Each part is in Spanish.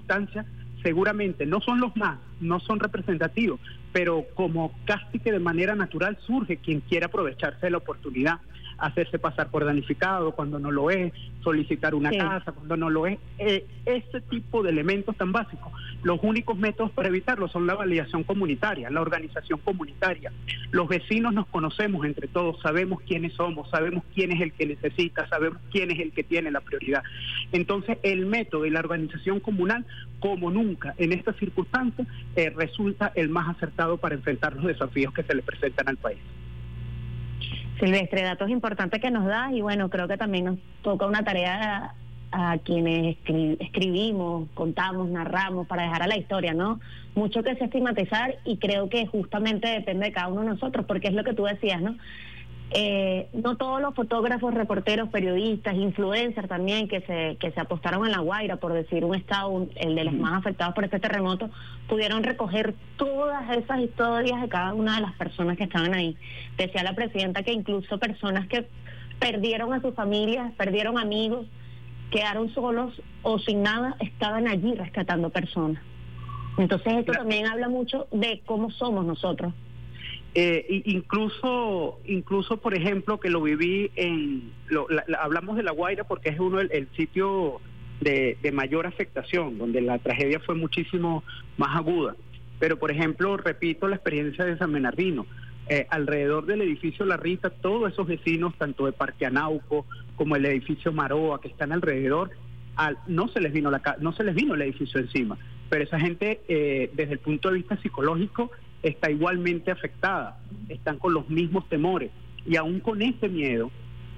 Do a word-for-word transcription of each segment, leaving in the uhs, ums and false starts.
circunstancias, seguramente no son los más, no son representativos, pero como casi que de manera natural surge quien quiere aprovecharse de la oportunidad, hacerse pasar por damnificado cuando no lo es, solicitar una sí. casa cuando no lo es. Eh, ese tipo de elementos tan básicos, los únicos métodos para evitarlo son la validación comunitaria, la organización comunitaria. Los vecinos nos conocemos entre todos, sabemos quiénes somos, sabemos quién es el que necesita, sabemos quién es el que tiene la prioridad. Entonces, el método y la organización comunal, como nunca en estas circunstancias, eh, resulta el más acertado para enfrentar los desafíos que se le presentan al país. Silvestre, datos importantes que nos das, y bueno, creo que también nos toca una tarea a, a quienes escri escribimos, contamos, narramos, para dejar a la historia, ¿no? Mucho que se estigmatizar, y creo que justamente depende de cada uno de nosotros, porque es lo que tú decías, ¿no? Eh, no todos los fotógrafos, reporteros, periodistas, influencers también que se que se apostaron en La Guaira, por decir un estado, un, el de los más afectados por este terremoto, pudieron recoger todas esas historias de cada una de las personas que estaban ahí. Decía la presidenta que incluso personas que perdieron a sus familias, perdieron amigos, quedaron solos o sin nada, estaban allí rescatando personas. Entonces esto también habla mucho de cómo somos nosotros. Eh, incluso, incluso por ejemplo, que lo viví en, lo, la, la, hablamos de La Guaira porque es uno el, el sitio de, de mayor afectación, donde la tragedia fue muchísimo más aguda. Pero por ejemplo, repito la experiencia de San Bernardino, eh, alrededor del edificio La Rita, todos esos vecinos, tanto de Parque Anauco como el edificio Maroa, que están alrededor, al, no se les vino la no se les vino el edificio encima, pero esa gente, eh, desde el punto de vista psicológico, está igualmente afectada, están con los mismos temores, y aún con ese miedo,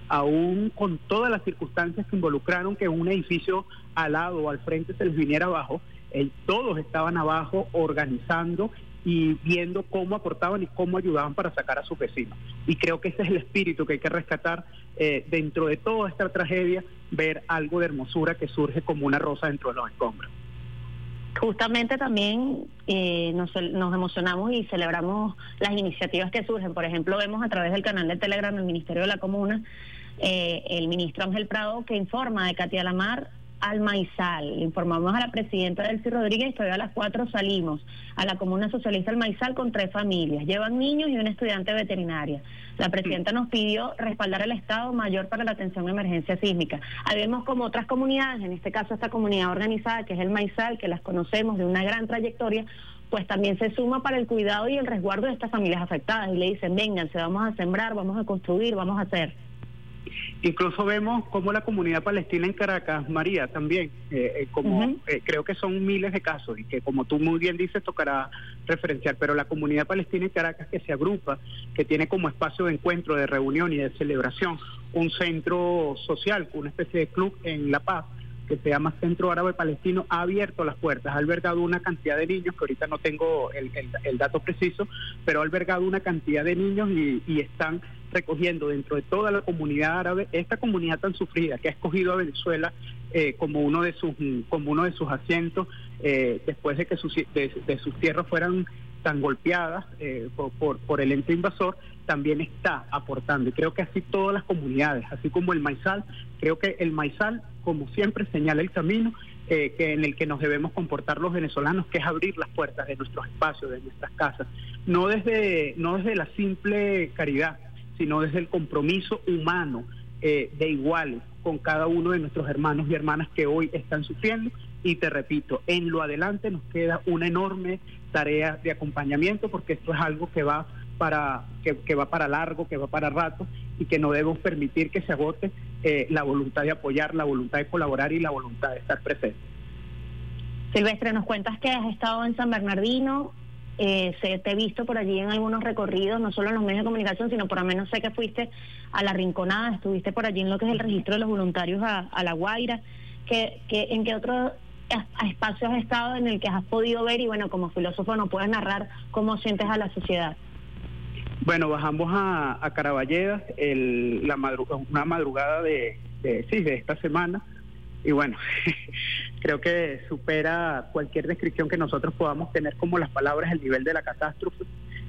aún con todas las circunstancias que involucraron que un edificio al lado o al frente se les viniera abajo, eh, todos estaban abajo organizando y viendo cómo aportaban y cómo ayudaban para sacar a sus vecinos. Y creo que ese es el espíritu que hay que rescatar, eh, dentro de toda esta tragedia, ver algo de hermosura que surge como una rosa dentro de los escombros. Justamente también eh, nos, nos emocionamos y celebramos las iniciativas que surgen. Por ejemplo, vemos a través del canal de Telegram del Ministerio de la Comuna, eh, el ministro Ángel Prado, que informa de Katia Lamar al Maizal. Le informamos a la presidenta Delcy Rodríguez que hoy a las cuatro salimos a la Comuna Socialista del Maizal con tres familias. Llevan niños y una estudiante veterinaria. La presidenta nos pidió respaldar el Estado Mayor para la atención a emergencia sísmica. Ahí vemos como otras comunidades, en este caso esta comunidad organizada que es el Maizal, que las conocemos de una gran trayectoria, pues también se suma para el cuidado y el resguardo de estas familias afectadas, y le dicen, vénganse, vamos a sembrar, vamos a construir, vamos a hacer. Incluso vemos cómo la comunidad palestina en Caracas, María, también, eh, eh, como uh-huh. eh, creo que son miles de casos, y que como tú muy bien dices, tocará referenciar, pero la comunidad palestina en Caracas, que se agrupa, que tiene como espacio de encuentro, de reunión y de celebración, un centro social, una especie de club en La Paz, que se llama Centro Árabe Palestino, ha abierto las puertas, ha albergado una cantidad de niños, que ahorita no tengo el, el, el dato preciso, pero ha albergado una cantidad de niños y, y están recogiendo dentro de toda la comunidad árabe, esta comunidad tan sufrida que ha escogido a Venezuela eh, como uno de sus como uno de sus asientos, eh, después de que sus, de, de sus tierras fueran tan golpeadas eh, por, por, por el ente invasor, también está aportando. Y creo que así todas las comunidades, así como el Maizal, creo que el Maizal, como siempre, señala el camino eh, que en el que nos debemos comportar los venezolanos, que es abrir las puertas de nuestros espacios, de nuestras casas, no desde, no desde la simple caridad, sino desde el compromiso humano eh, de iguales con cada uno de nuestros hermanos y hermanas que hoy están sufriendo. Y te repito, en lo adelante nos queda una enorme tarea de acompañamiento, porque esto es algo que va para que, que va para largo, que va para rato, y que no debemos permitir que se agote eh, la voluntad de apoyar, la voluntad de colaborar y la voluntad de estar presente. Silvestre, nos cuentas que has estado en San Bernardino. Eh, se te he visto por allí en algunos recorridos, no solo en los medios de comunicación, sino por lo menos sé que fuiste a La Rinconada, estuviste por allí en lo que es el registro de los voluntarios a, a La Guaira. Que, que, ¿En qué otros espacios has estado en el que has podido ver, y bueno, como filósofo no puedes narrar cómo sientes a la sociedad? Bueno, bajamos a, a Caraballedas el, la madru una madrugada de, de, sí, de esta semana, y bueno, creo que supera cualquier descripción que nosotros podamos tener, como las palabras, el nivel de la catástrofe,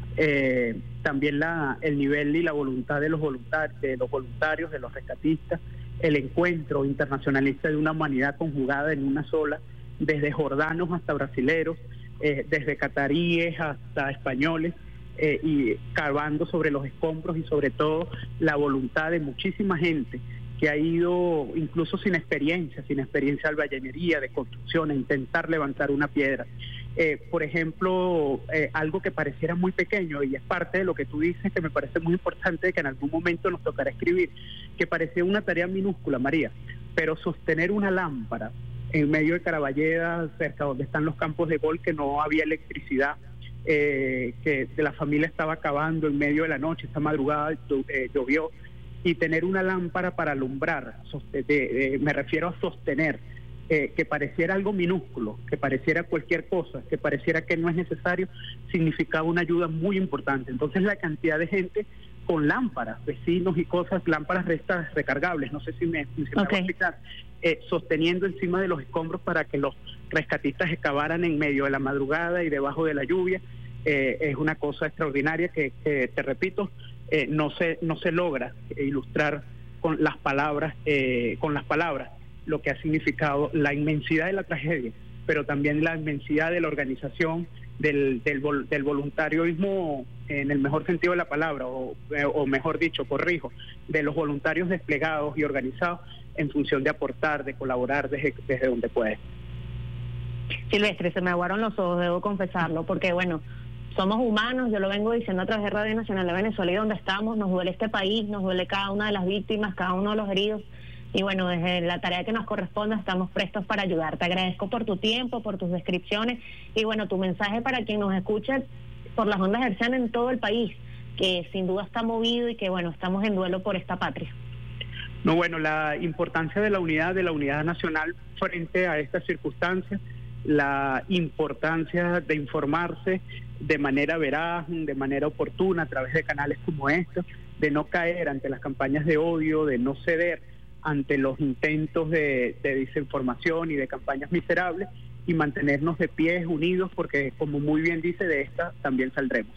eh, también la, el nivel y la voluntad de los voluntarios, de los voluntarios, de los rescatistas, el encuentro internacionalista de una humanidad conjugada en una sola, desde jordanos hasta brasileros, eh, desde cataríes hasta españoles, eh, y cavando sobre los escombros y sobre todo la voluntad de muchísima gente que ha ido incluso sin experiencia, sin experiencia de albañilería, de construcción, a intentar levantar una piedra. Eh, por ejemplo, eh, algo que pareciera muy pequeño, y es parte de lo que tú dices, que me parece muy importante, que en algún momento nos tocará escribir, que parecía una tarea minúscula, María, pero sostener una lámpara en medio de Caraballeda, cerca donde están los campos de golf, que no había electricidad, eh, que de la familia estaba acabando en medio de la noche, esta madrugada eh, llovió, y tener una lámpara para alumbrar, de, de, me refiero a sostener, eh, que pareciera algo minúsculo, que pareciera cualquier cosa, que pareciera que no es necesario, significaba una ayuda muy importante. Entonces la cantidad de gente con lámparas, vecinos y cosas, lámparas restas recargables, no sé si me, si me okay. voy a explicar, eh, sosteniendo encima de los escombros para que los rescatistas excavaran en medio de la madrugada y debajo de la lluvia, eh, es una cosa extraordinaria que, que te repito, Eh, no se no se logra ilustrar con las palabras eh, con las palabras lo que ha significado la inmensidad de la tragedia, pero también la inmensidad de la organización, del del, vol, del voluntarismo en el mejor sentido de la palabra, o, eh, o mejor dicho, corrijo, de los voluntarios desplegados y organizados en función de aportar, de colaborar desde, desde donde puede. Silvestre, se me aguaron los ojos, debo confesarlo, porque bueno, somos humanos, yo lo vengo diciendo a través de Radio Nacional de Venezuela y donde estamos, nos duele este país, nos duele cada una de las víctimas, cada uno de los heridos, y bueno, desde la tarea que nos corresponde estamos prestos para ayudar. Te agradezco por tu tiempo, por tus descripciones, y bueno, tu mensaje para quien nos escucha por las ondas hercianas en todo el país, que sin duda está movido y que bueno, estamos en duelo por esta patria. No, bueno, la importancia de la unidad, de la unidad nacional frente a estas circunstancias, la importancia de informarse de manera veraz, de manera oportuna, a través de canales como estos, de no caer ante las campañas de odio, de no ceder ante los intentos de, de desinformación y de campañas miserables, y mantenernos de pies unidos, porque como muy bien dice, de esta también saldremos.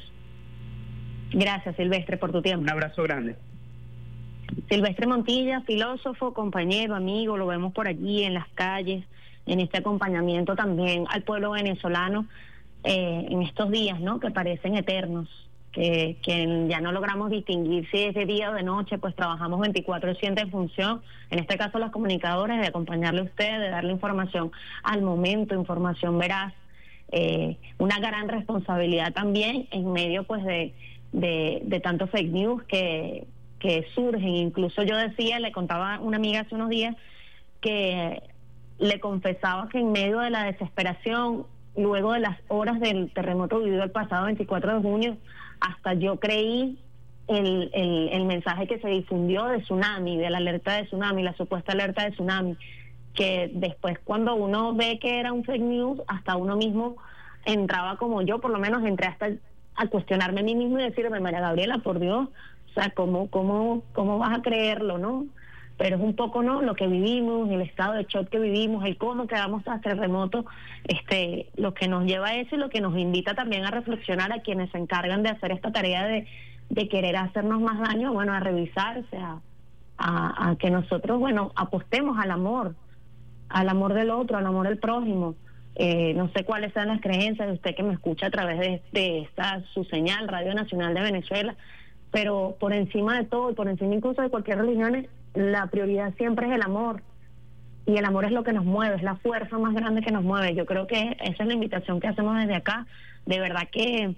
Gracias, Silvestre, por tu tiempo. Un abrazo grande. Silvestre Montilla, filósofo, compañero, amigo, lo vemos por allí en las calles, en este acompañamiento también al pueblo venezolano, eh, en estos días, ¿no?, que parecen eternos, que, que ya no logramos distinguir si es de día o de noche, pues trabajamos veinticuatro siete en función, en este caso las comunicadoras, de acompañarle a usted, de darle información al momento, información veraz, eh, una gran responsabilidad también en medio pues de, de, de tantos fake news que, que surgen. Incluso yo decía, le contaba a una amiga hace unos días que le confesaba que en medio de la desesperación, luego de las horas del terremoto vivido el pasado veinticuatro de junio, hasta yo creí el, el, el mensaje que se difundió de tsunami, de la alerta de tsunami, la supuesta alerta de tsunami, que después cuando uno ve que era un fake news, hasta uno mismo entraba, como yo por lo menos entré hasta a cuestionarme a mí mismo y decirme, María Gabriela, por Dios, o sea, ¿cómo, cómo, cómo vas a creerlo, no? Pero es un poco, ¿no?, lo que vivimos, el estado de shock que vivimos, el cómo quedamos tras terremoto, este, lo que nos lleva a eso y lo que nos invita también a reflexionar a quienes se encargan de hacer esta tarea de, de querer hacernos más daño, bueno, a revisarse, a, a, a que nosotros, bueno, apostemos al amor, al amor del otro, al amor del prójimo. Eh, no sé cuáles sean las creencias de usted que me escucha a través de, de esta, su señal, Radio Nacional de Venezuela, pero por encima de todo y por encima incluso de cualquier religión, la prioridad siempre es el amor, y el amor es lo que nos mueve, es la fuerza más grande que nos mueve. Yo creo que esa es la invitación que hacemos desde acá. De verdad que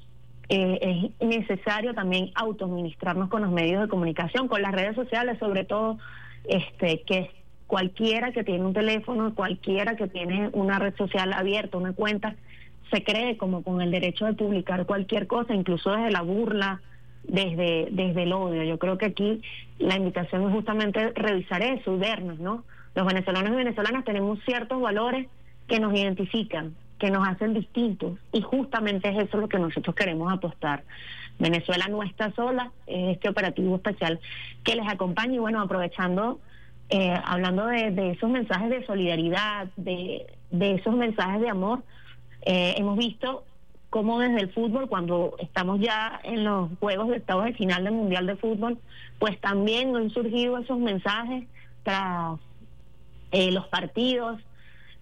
eh, es necesario también autoministrarnos con los medios de comunicación, con las redes sociales sobre todo, este que cualquiera que tiene un teléfono, cualquiera que tiene una red social abierta, una cuenta, se cree como con el derecho de publicar cualquier cosa, incluso desde la burla, desde desde el odio. Yo creo que aquí la invitación es justamente revisar eso y vernos, ¿no? Los venezolanos y venezolanas tenemos ciertos valores que nos identifican, que nos hacen distintos, y justamente es eso lo que nosotros queremos apostar. Venezuela no está sola, es este operativo especial que les acompaña, y bueno, aprovechando, eh, hablando de, de esos mensajes de solidaridad, de, de esos mensajes de amor, eh, hemos visto cómo desde el fútbol, cuando estamos ya en los juegos de octavos de final del Mundial de Fútbol, pues también han surgido esos mensajes tras eh, los partidos,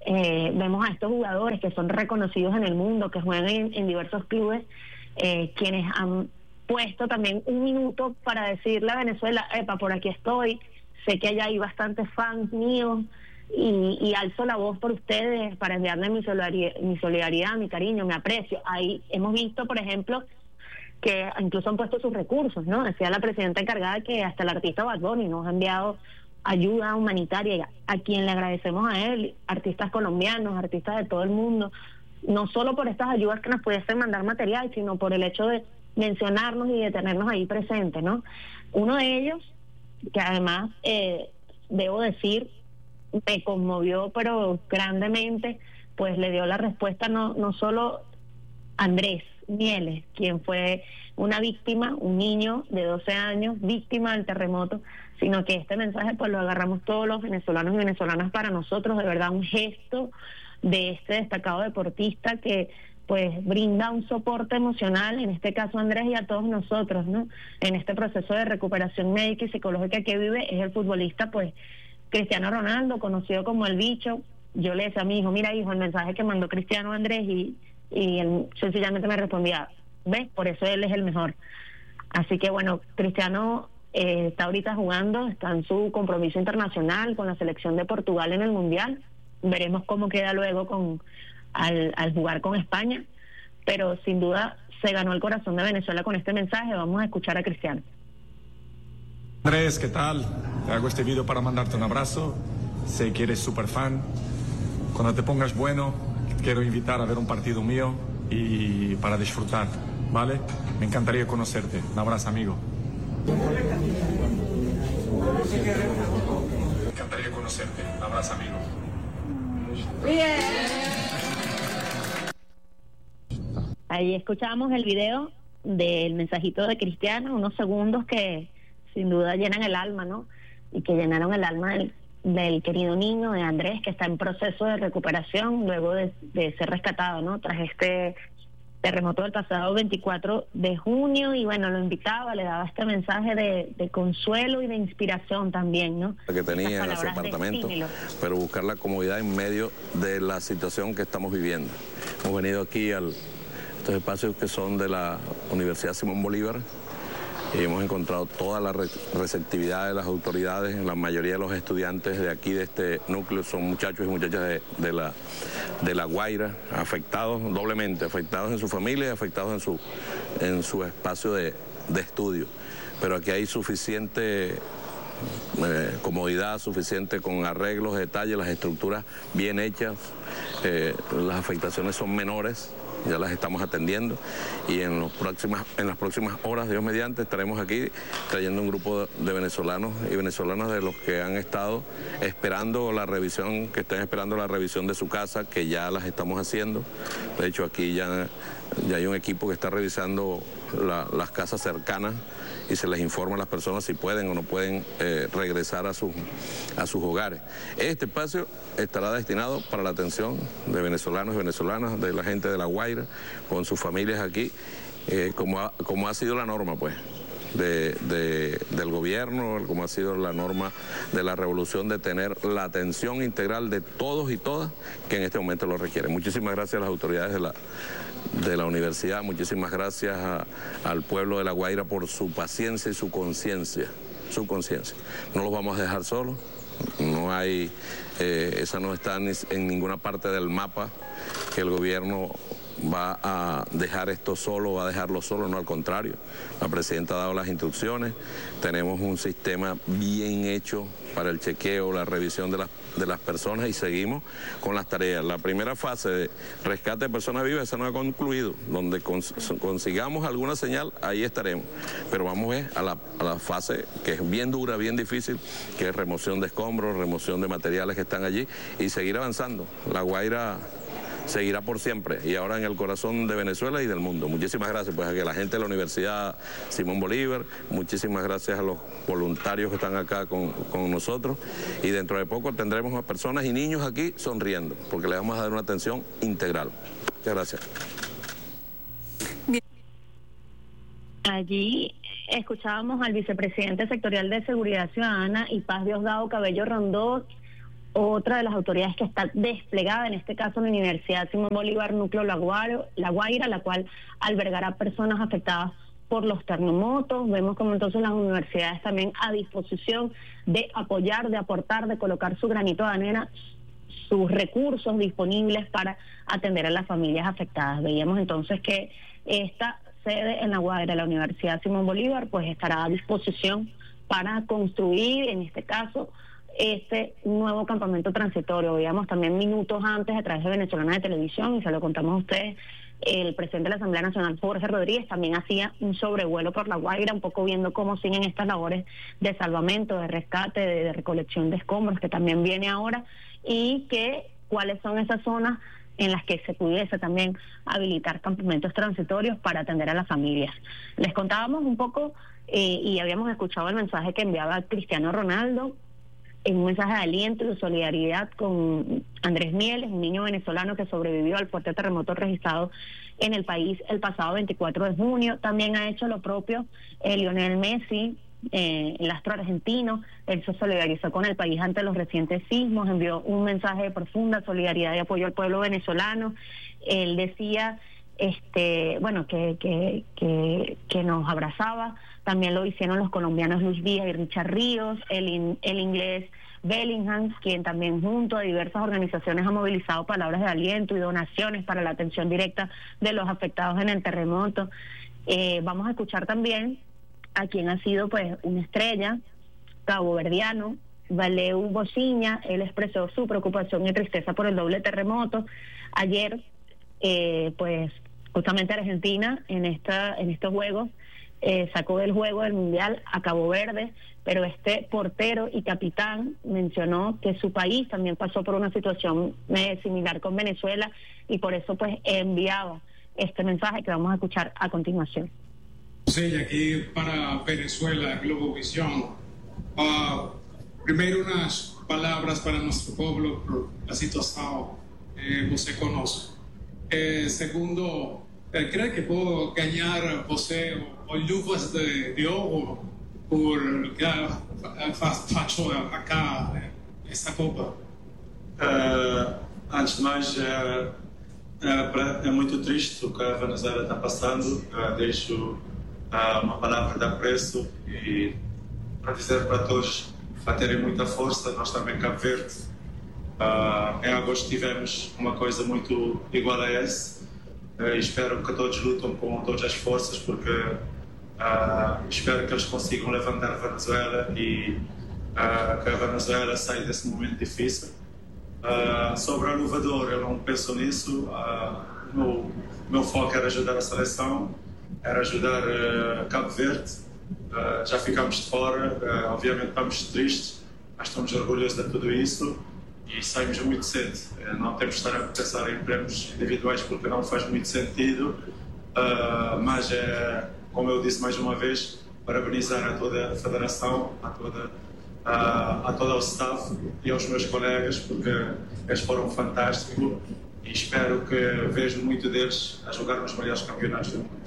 eh, vemos a estos jugadores que son reconocidos en el mundo, que juegan en, en diversos clubes, eh, quienes han puesto también un minuto para decirle a Venezuela, epa, por aquí estoy, sé que allá hay bastantes fans míos, y, y alzo la voz por ustedes para enviarles mi solidaridad, mi solidaridad, mi cariño, mi aprecio. Ahí hemos visto, por ejemplo, que incluso han puesto sus recursos, ¿no? Decía la presidenta encargada que hasta el artista Bad Bunny nos ha enviado ayuda humanitaria, a quien le agradecemos a él, artistas colombianos, artistas de todo el mundo, no solo por estas ayudas que nos pudiesen mandar material, sino por el hecho de mencionarnos y de tenernos ahí presentes, ¿no? Uno de ellos, que además, eh, debo decir, me conmovió, pero grandemente, pues le dio la respuesta no, no solo Andrés Mieles, quien fue una víctima, un niño de doce años, víctima del terremoto, sino que este mensaje pues lo agarramos todos los venezolanos y venezolanas para nosotros, de verdad un gesto de este destacado deportista que pues brinda un soporte emocional, en este caso Andrés y a todos nosotros, ¿no? En este proceso de recuperación médica y psicológica que vive, es el futbolista pues Cristiano Ronaldo, conocido como el Bicho. Yo le decía a mi hijo, mira hijo, el mensaje que mandó Cristiano Andrés, y, y él sencillamente me respondía, ¿ves? Por eso él es el mejor. Así que bueno, Cristiano eh, está ahorita jugando, está en su compromiso internacional con la selección de Portugal en el Mundial. Veremos cómo queda luego con al, al jugar con España, pero sin duda se ganó el corazón de Venezuela con este mensaje. Vamos a escuchar a Cristiano. Andrés, ¿qué tal? Te hago este video para mandarte un abrazo. Sé que eres súper fan. Cuando te pongas bueno, quiero invitar a ver un partido mío y para disfrutar, ¿vale? Me encantaría conocerte. Un abrazo, amigo. Me encantaría conocerte. Un abrazo, amigo. Bien. Ahí escuchamos el video del mensajito de Cristiano, unos segundos que sin duda llenan el alma, ¿no? Y que llenaron el alma del, del querido niño, de Andrés, que está en proceso de recuperación luego de, de ser rescatado, ¿no? Tras este terremoto del pasado veinticuatro de junio, y bueno, lo invitaba, le daba este mensaje de, de consuelo y de inspiración también, ¿no? Que tenía en su apartamento, pero buscar la comodidad en medio de la situación que estamos viviendo. Hemos venido aquí a estos espacios que son de la Universidad Simón Bolívar, y hemos encontrado toda la receptividad de las autoridades. La mayoría de los estudiantes de aquí, de este núcleo, son muchachos y muchachas de, de, la, de La Guaira, afectados doblemente, afectados en su familia y afectados en su, en su espacio de, de estudio. Pero aquí hay suficiente eh, comodidad, suficiente con arreglos, detalles, las estructuras bien hechas, eh, las afectaciones son menores. Ya las estamos atendiendo, y en, los próximas, en las próximas horas, Dios mediante, estaremos aquí trayendo un grupo de venezolanos y venezolanas de los que han estado esperando la revisión, que estén esperando la revisión de su casa, que ya las estamos haciendo. De hecho, aquí ya, ya hay un equipo que está revisando la, las casas cercanas, y se les informa a las personas si pueden o no pueden eh, regresar a sus, a sus hogares. Este espacio estará destinado para la atención de venezolanos y venezolanas, de la gente de La Guaira, con sus familias aquí, eh, como, ha, como ha sido la norma, pues, de, de, del gobierno, como ha sido la norma de la revolución, de tener la atención integral de todos y todas que en este momento lo requieren. Muchísimas gracias a las autoridades de la de la universidad, muchísimas gracias a, al pueblo de La Guaira por su paciencia y su conciencia, su conciencia. No los vamos a dejar solos, no hay, eh, esa no está ni, en ninguna parte del mapa que el gobierno va a dejar esto solo, va a dejarlo solo, no, al contrario. La presidenta ha dado las instrucciones, tenemos un sistema bien hecho para el chequeo, la revisión de las, de las personas, y seguimos con las tareas. La primera fase de rescate de personas vivas, esa no ha concluido. Donde cons consigamos alguna señal, ahí estaremos. Pero vamos a la, a la fase que es bien dura, bien difícil, que es remoción de escombros, remoción de materiales que están allí, y seguir avanzando. La Guaira seguirá por siempre, y ahora en el corazón de Venezuela y del mundo. Muchísimas gracias pues a que la gente de la Universidad Simón Bolívar, muchísimas gracias a los voluntarios que están acá con, con nosotros, y dentro de poco tendremos a personas y niños aquí sonriendo, porque les vamos a dar una atención integral. Muchas gracias. Allí escuchábamos al vicepresidente sectorial de Seguridad Ciudadana y Paz, Diosdado Cabello Rondó, otra de las autoridades que está desplegada, en este caso la Universidad Simón Bolívar Núcleo La Guaira, La Guaira, la cual albergará personas afectadas por los terremotos. Vemos como entonces las universidades también a disposición de apoyar, de aportar, de colocar su granito de arena, sus recursos disponibles para atender a las familias afectadas. Veíamos entonces que esta sede en La Guaira, la Universidad Simón Bolívar, pues estará a disposición para construir, en este caso, este nuevo campamento transitorio. Veíamos también minutos antes a través de Venezolana de Televisión, y se lo contamos a ustedes, el presidente de la Asamblea Nacional, Jorge Rodríguez, también hacía un sobrevuelo por La Guaira, un poco viendo cómo siguen estas labores de salvamento, de rescate, de, de recolección de escombros, que también viene ahora, y que cuáles son esas zonas en las que se pudiese también habilitar campamentos transitorios para atender a las familias. Les contábamos un poco eh, y habíamos escuchado el mensaje que enviaba Cristiano Ronaldo, en un mensaje de aliento y de solidaridad con Andrés Mieles, un niño venezolano que sobrevivió al fuerte terremoto registrado en el país el pasado veinticuatro de junio. También ha hecho lo propio eh, Lionel Messi, eh, el astro argentino. Él se solidarizó con el país ante los recientes sismos, envió un mensaje de profunda solidaridad y apoyo al pueblo venezolano. Él decía este bueno que, que, que, que nos abrazaba. También lo hicieron los colombianos Luis Díaz y Richard Ríos, el, in, el inglés Bellingham, quien también junto a diversas organizaciones ha movilizado palabras de aliento y donaciones para la atención directa de los afectados en el terremoto. Eh, vamos a escuchar también a quien ha sido pues una estrella caboverdiano, Valeu Bociña. Él expresó su preocupación y tristeza por el doble terremoto. Ayer, eh, pues justamente Argentina en esta en estos juegos Eh, sacó del juego del Mundial a Cabo Verde, pero este portero y capitán mencionó que su país también pasó por una situación eh, similar con Venezuela, y por eso pues enviaba este mensaje que vamos a escuchar a continuación. Sí, aquí para Venezuela, Globovisión. Uh, primero unas palabras para nuestro pueblo por la situación que eh, usted conoce. Eh, segundo, eh, ¿cree que puedo ganar você o luvas de, de ouro por que faccio acá esta Copa? Uh, antes de mais, é, é, é muito triste o que a Venezuela está passando. Uh, deixo uh, uma palavra de apreço e para dizer para todos para terem muita força. Nós também, Cabo Verde, uh, em agosto tivemos uma coisa muito igual a essa. Uh, espero que todos lutam com todas as forças, porque uh, espero que eles consigam levantar a Venezuela e uh, que a Venezuela saia desse momento difícil. Uh, sobre a luva de ouro, eu não penso nisso. Uh, meu, meu foco era ajudar a seleção, era ajudar uh, Cabo Verde. Uh, já ficamos de fora, uh, obviamente estamos tristes, mas estamos orgulhosos de tudo isso. E saímos muito cedo. Não temos de estar a pensar em prémios individuais porque não faz muito sentido, uh, mas é, como eu disse mais uma vez, parabenizar a toda a federação, a toda a, a todo o staff e aos meus colegas, porque eles foram fantásticos e espero que vejo muito deles a jogar nos melhores campeonatos do mundo.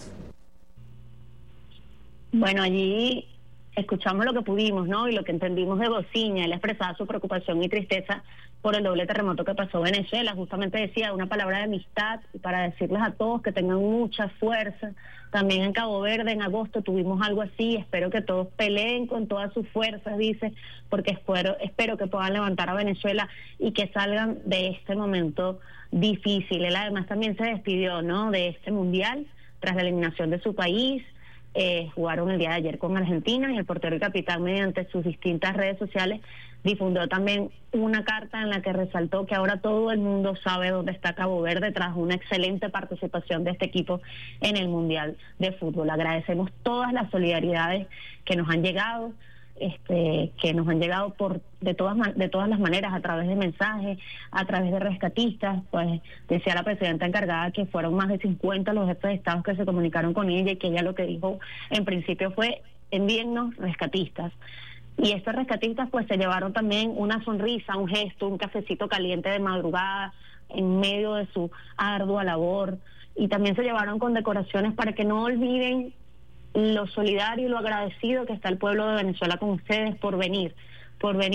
Bueno, allí escuchamos lo que pudimos, ¿no? Y lo que entendimos de Bociña. Él expresaba su preocupación y tristeza por el doble terremoto que pasó Venezuela. Justamente decía una palabra de amistad para decirles a todos que tengan mucha fuerza. También en Cabo Verde en agosto tuvimos algo así. Espero que todos peleen con todas sus fuerzas, dice, porque espero, espero que puedan levantar a Venezuela y que salgan de este momento difícil. Él además también se despidió, ¿no?, de este mundial tras la eliminación de su país. Eh, jugaron el día de ayer con Argentina y el portero y capitán, mediante sus distintas redes sociales, difundió también una carta en la que resaltó que ahora todo el mundo sabe dónde está Cabo Verde tras una excelente participación de este equipo en el Mundial de Fútbol. Agradecemos todas las solidaridades que nos han llegado, este, que nos han llegado por de todas de todas las maneras, a través de mensajes, a través de rescatistas. Pues decía la presidenta encargada que fueron más de cincuenta los jefes de Estado que se comunicaron con ella, y que ella lo que dijo en principio fue: envíennos rescatistas. Y estos rescatistas pues se llevaron también una sonrisa, un gesto, un cafecito caliente de madrugada en medio de su ardua labor, y también se llevaron condecoraciones para que no olviden lo solidario y lo agradecido que está el pueblo de Venezuela con ustedes por venir, por venir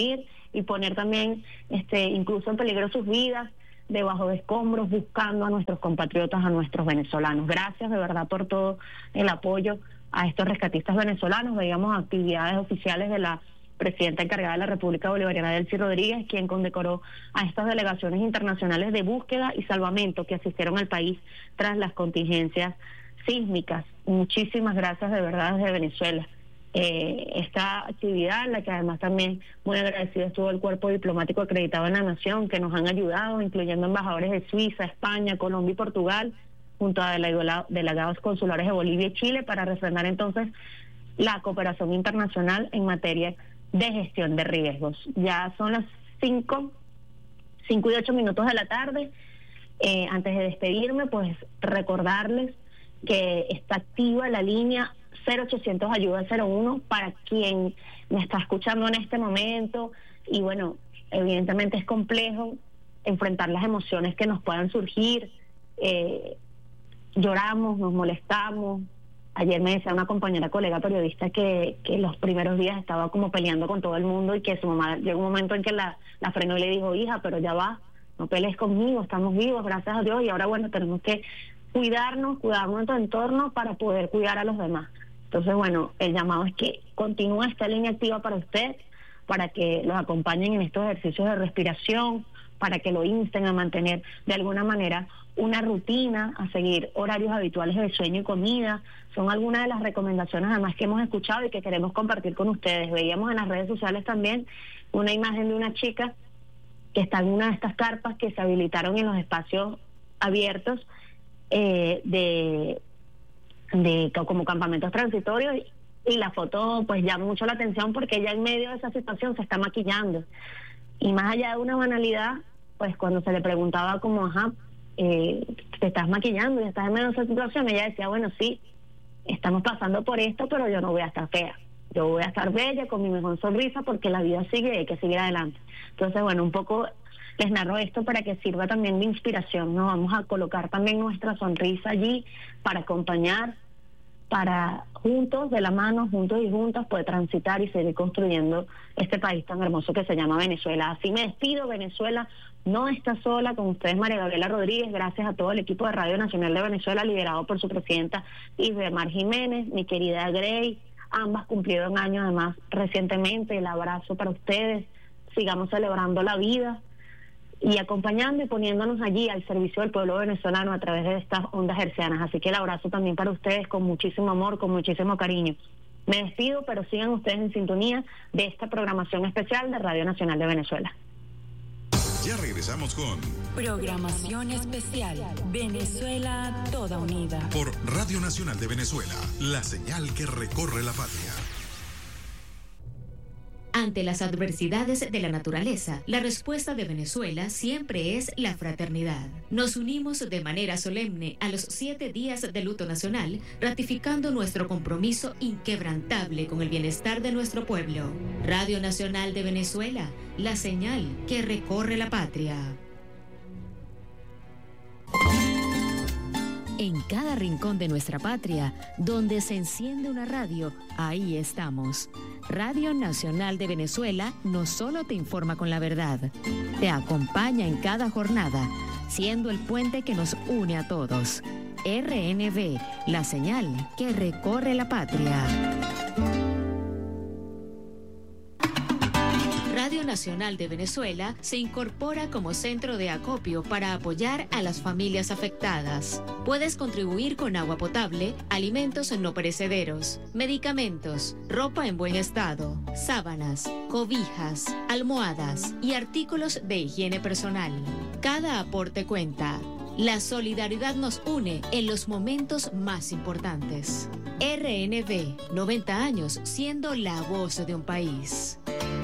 y poner también este incluso en peligro sus vidas debajo de escombros, buscando a nuestros compatriotas, a nuestros venezolanos. Gracias de verdad por todo el apoyo a estos rescatistas venezolanos. Veíamos actividades oficiales de la presidenta encargada de la República Bolivariana, Delcy Rodríguez, quien condecoró a estas delegaciones internacionales de búsqueda y salvamento que asistieron al país tras las contingencias sísmicas. Muchísimas gracias de verdad desde Venezuela. Eh, esta actividad, en la que además también muy agradecido estuvo el cuerpo diplomático acreditado en la nación, que nos han ayudado, incluyendo embajadores de Suiza, España, Colombia y Portugal, junto a delegados consulares de Bolivia y Chile, para refrendar entonces la cooperación internacional en materia de gestión de riesgos. Ya son las cinco, cinco y ocho minutos de la tarde. Eh, antes de despedirme, pues recordarles que está activa la línea cero ochocientos ayuda cero uno para quien me está escuchando en este momento. Y bueno, evidentemente es complejo enfrentar las emociones que nos puedan surgir. Eh, lloramos, nos molestamos. Ayer me decía una compañera colega periodista que, que los primeros días estaba como peleando con todo el mundo y que su mamá llegó un momento en que la, la frenó y le dijo: hija, pero ya va, no pelees conmigo, estamos vivos, gracias a Dios, y ahora bueno, tenemos que cuidarnos, cuidar nuestro entorno para poder cuidar a los demás. Entonces bueno, el llamado es que continúe esta línea activa para usted, para que los acompañen en estos ejercicios de respiración, para que lo insten a mantener de alguna manera una rutina, a seguir horarios habituales de sueño y comida. Son algunas de las recomendaciones además que hemos escuchado y que queremos compartir con ustedes. Veíamos en las redes sociales también una imagen de una chica que está en una de estas carpas que se habilitaron en los espacios abiertos eh, de, de como campamentos transitorios, y la foto pues llama mucho la atención porque ella en medio de esa situación se está maquillando. Y más allá de una banalidad, pues cuando se le preguntaba como, ajá, eh, te estás maquillando y estás en medio de esa situación, ella decía, bueno, sí, estamos pasando por esto, pero yo no voy a estar fea. Yo voy a estar bella, con mi mejor sonrisa, porque la vida sigue y hay que seguir adelante. Entonces, bueno, un poco les narro esto para que sirva también de inspiración, ¿no? Vamos a colocar también nuestra sonrisa allí para acompañar, para juntos, de la mano, juntos y juntas, poder transitar y seguir construyendo este país tan hermoso que se llama Venezuela. Así me despido. Venezuela no está sola. Con ustedes, María Gabriela Rodríguez. Gracias a todo el equipo de Radio Nacional de Venezuela, liderado por su presidenta Isbemar Jiménez, mi querida Grey. Ambas cumplieron años además recientemente. El abrazo para ustedes. Sigamos celebrando la vida y acompañando y poniéndonos allí al servicio del pueblo venezolano a través de estas ondas hercianas. Así que el abrazo también para ustedes, con muchísimo amor, con muchísimo cariño. Me despido, pero sigan ustedes en sintonía de esta programación especial de Radio Nacional de Venezuela. Ya regresamos con Programación Especial Venezuela Toda Unida por Radio Nacional de Venezuela, la señal que recorre la patria. Ante las adversidades de la naturaleza, la respuesta de Venezuela siempre es la fraternidad. Nos unimos de manera solemne a los siete días de luto nacional, ratificando nuestro compromiso inquebrantable con el bienestar de nuestro pueblo. Radio Nacional de Venezuela, la señal que recorre la patria. En cada rincón de nuestra patria, donde se enciende una radio, ahí estamos. Radio Nacional de Venezuela no solo te informa con la verdad, te acompaña en cada jornada, siendo el puente que nos une a todos. R N V, la señal que recorre la patria. Radio Nacional de Venezuela se incorpora como centro de acopio para apoyar a las familias afectadas. Puedes contribuir con agua potable, alimentos no perecederos, medicamentos, ropa en buen estado, sábanas, cobijas, almohadas y artículos de higiene personal. Cada aporte cuenta. La solidaridad nos une en los momentos más importantes. R N V, noventa años siendo la voz de un país.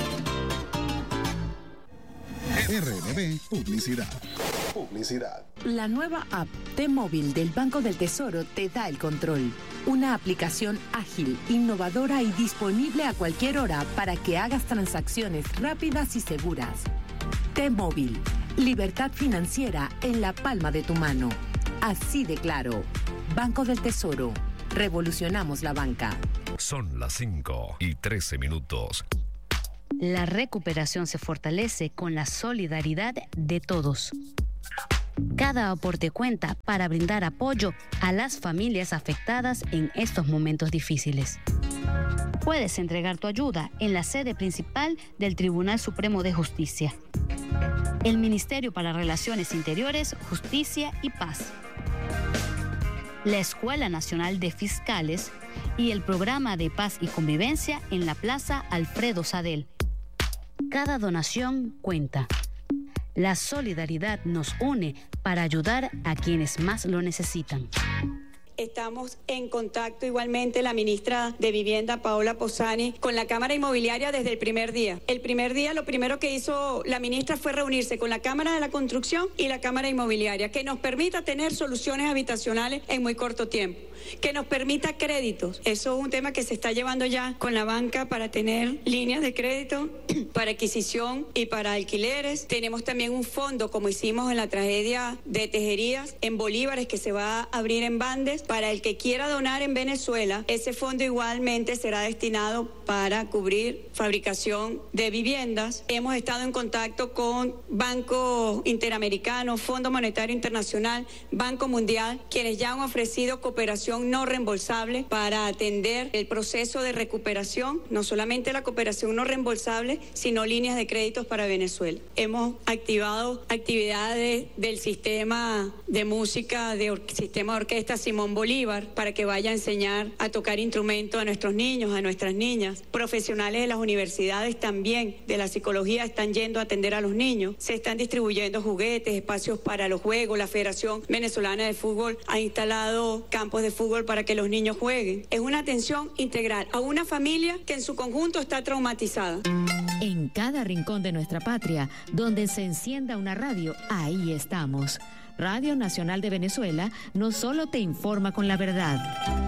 R N V Publicidad. Publicidad. La nueva app T-Móvil del Banco del Tesoro te da el control. Una aplicación ágil, innovadora y disponible a cualquier hora para que hagas transacciones rápidas y seguras. T-Móvil. Libertad financiera en la palma de tu mano. Así de claro. Banco del Tesoro. Revolucionamos la banca. Son las cinco y trece minutos. La recuperación se fortalece con la solidaridad de todos. Cada aporte cuenta para brindar apoyo a las familias afectadas en estos momentos difíciles. Puedes entregar tu ayuda en la sede principal del Tribunal Supremo de Justicia, el Ministerio para Relaciones Interiores, Justicia y Paz, la Escuela Nacional de Fiscales y el Programa de Paz y Convivencia en la Plaza Alfredo Sadel. Cada donación cuenta. La solidaridad nos une para ayudar a quienes más lo necesitan. Estamos en contacto igualmente la ministra de Vivienda, Paola Posani, con la Cámara Inmobiliaria desde el primer día. El primer día lo primero que hizo la ministra fue reunirse con la Cámara de la Construcción y la Cámara Inmobiliaria, que nos permita tener soluciones habitacionales en muy corto tiempo, que nos permita créditos. Eso es un tema que se está llevando ya con la banca para tener líneas de crédito para adquisición y para alquileres. Tenemos también un fondo, como hicimos en la tragedia de Tejerías, en bolívares, que se va a abrir en Bandes. Para el que quiera donar en Venezuela, ese fondo igualmente será destinado para cubrir fabricación de viviendas. Hemos estado en contacto con Banco Interamericano, Fondo Monetario Internacional, Banco Mundial, quienes ya han ofrecido cooperación no reembolsable para atender el proceso de recuperación, no solamente la cooperación no reembolsable, sino líneas de créditos para Venezuela. Hemos activado actividades del sistema de música, del sistema de orquesta Simón Bolívar, para que vaya a enseñar a tocar instrumentos a nuestros niños, a nuestras niñas. Profesionales de las universidades también, de la psicología, están yendo a atender a los niños. Se están distribuyendo juguetes, espacios para los juegos. La Federación Venezolana de Fútbol ha instalado campos de fútbol para que los niños jueguen. Es una atención integral a una familia que en su conjunto está traumatizada. En cada rincón de nuestra patria, donde se encienda una radio, ahí estamos. Radio Nacional de Venezuela no solo te informa con la verdad,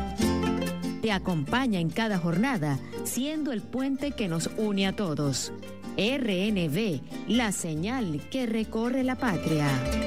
te acompaña en cada jornada, siendo el puente que nos une a todos. R N V, la señal que recorre la patria.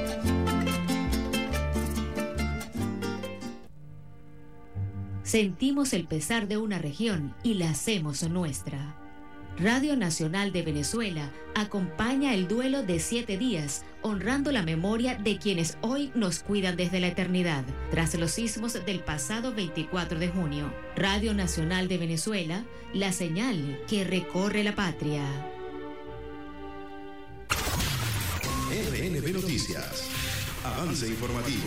Sentimos el pesar de una región y la hacemos nuestra. Radio Nacional de Venezuela acompaña el duelo de siete días, honrando la memoria de quienes hoy nos cuidan desde la eternidad, tras los sismos del pasado veinticuatro de junio. Radio Nacional de Venezuela, la señal que recorre la patria. R N V Noticias. Avance informativo.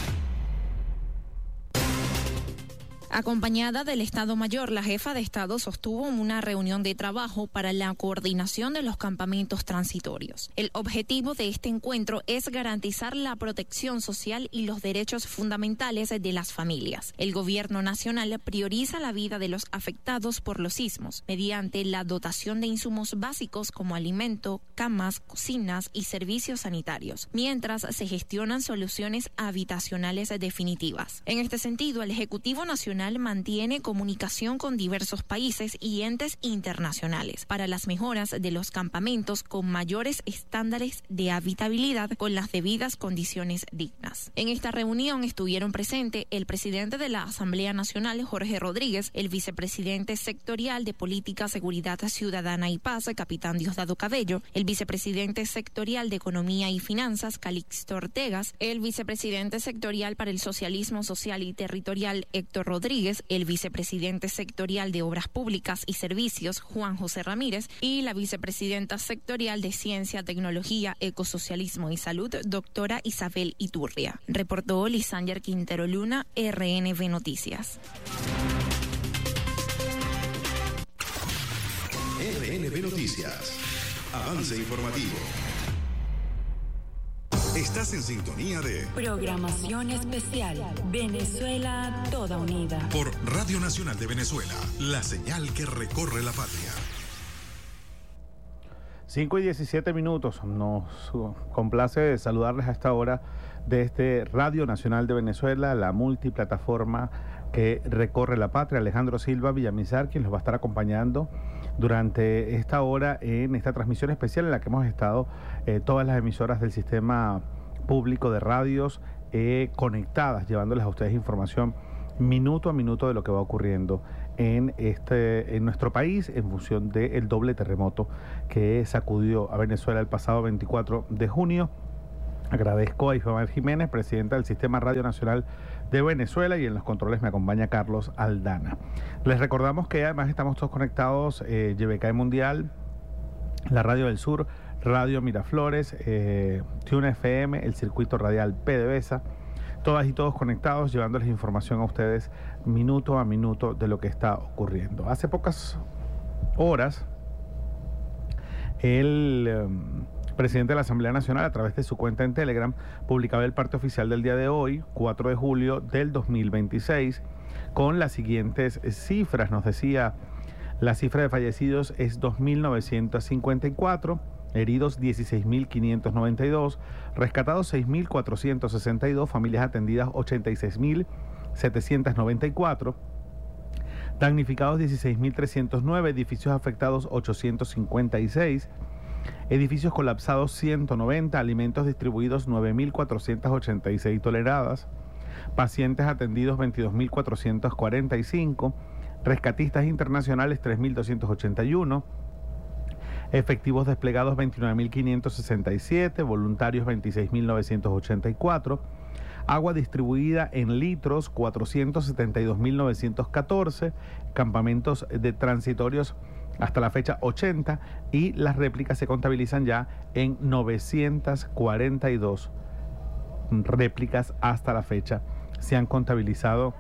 Acompañada del Estado Mayor, la jefa de Estado sostuvo una reunión de trabajo para la coordinación de los campamentos transitorios. El objetivo de este encuentro es garantizar la protección social y los derechos fundamentales de las familias. El Gobierno Nacional prioriza la vida de los afectados por los sismos mediante la dotación de insumos básicos como alimento, camas, cocinas y servicios sanitarios, mientras se gestionan soluciones habitacionales definitivas. En este sentido, el Ejecutivo Nacional mantiene comunicación con diversos países y entes internacionales para las mejoras de los campamentos con mayores estándares de habitabilidad con las debidas condiciones dignas. En esta reunión estuvieron presentes el presidente de la Asamblea Nacional, Jorge Rodríguez, el vicepresidente sectorial de Política, Seguridad Ciudadana y Paz, capitán Diosdado Cabello, el vicepresidente sectorial de Economía y Finanzas, Calixto Ortegas, el vicepresidente sectorial para el Socialismo Social y Territorial, Héctor Rodríguez, el vicepresidente sectorial de Obras Públicas y Servicios, Juan José Ramírez, y la vicepresidenta sectorial de Ciencia, Tecnología, Ecosocialismo y Salud, doctora Isabel Iturria. Reportó Lisander Quintero Luna, R N V Noticias. R N V Noticias. Avance informativo. Estás en sintonía de Programación Especial Venezuela Toda Unida por Radio Nacional de Venezuela, la señal que recorre la patria. cinco y diecisiete minutos. Nos complace saludarles a esta hora desde Radio Nacional de Venezuela, la multiplataforma que recorre la patria. Alejandro Silva Villamizar, quien los va a estar acompañando durante esta hora en esta transmisión especial en la que hemos estado eh, todas las emisoras del sistema público de radios eh, conectadas, llevándoles a ustedes información minuto a minuto de lo que va ocurriendo en este en nuestro país en función del doble terremoto que sacudió a Venezuela el pasado veinticuatro de junio. Agradezco a Ifamar Jiménez, presidenta del Sistema Radio Nacional de Venezuela, y en los controles me acompaña Carlos Aldana. Les recordamos que además estamos todos conectados, eh, Y B K E Mundial, la Radio del Sur, Radio Miraflores, eh, Tune F M, el circuito radial PDVSA, todas y todos conectados, llevándoles información a ustedes minuto a minuto de lo que está ocurriendo. Hace pocas horas, el eh, presidente de la Asamblea Nacional, a través de su cuenta en Telegram, publicaba el parte oficial del día de hoy, cuatro de julio del dos mil veintiséis, con las siguientes cifras. Nos decía, la cifra de fallecidos es dos mil novecientos cincuenta y cuatro, heridos dieciséis mil quinientos noventa y dos, rescatados seis mil cuatrocientos sesenta y dos, familias atendidas ochenta y seis mil setecientos noventa y cuatro, damnificados dieciséis mil trescientos nueve, edificios afectados ochocientos cincuenta y seis, edificios colapsados ciento noventa, alimentos distribuidos nueve mil cuatrocientos ochenta y seis toneladas, pacientes atendidos veintidós mil cuatrocientos cuarenta y cinco, rescatistas internacionales tres mil doscientos ochenta y uno, efectivos desplegados veintinueve mil quinientos sesenta y siete, voluntarios veintiséis mil novecientos ochenta y cuatro, agua distribuida en litros cuatrocientos setenta y dos mil novecientos catorce, campamentos de transitorios hasta la fecha ochenta, y las réplicas se contabilizan ya en novecientos cuarenta y dos réplicas hasta la fecha. Se han contabilizado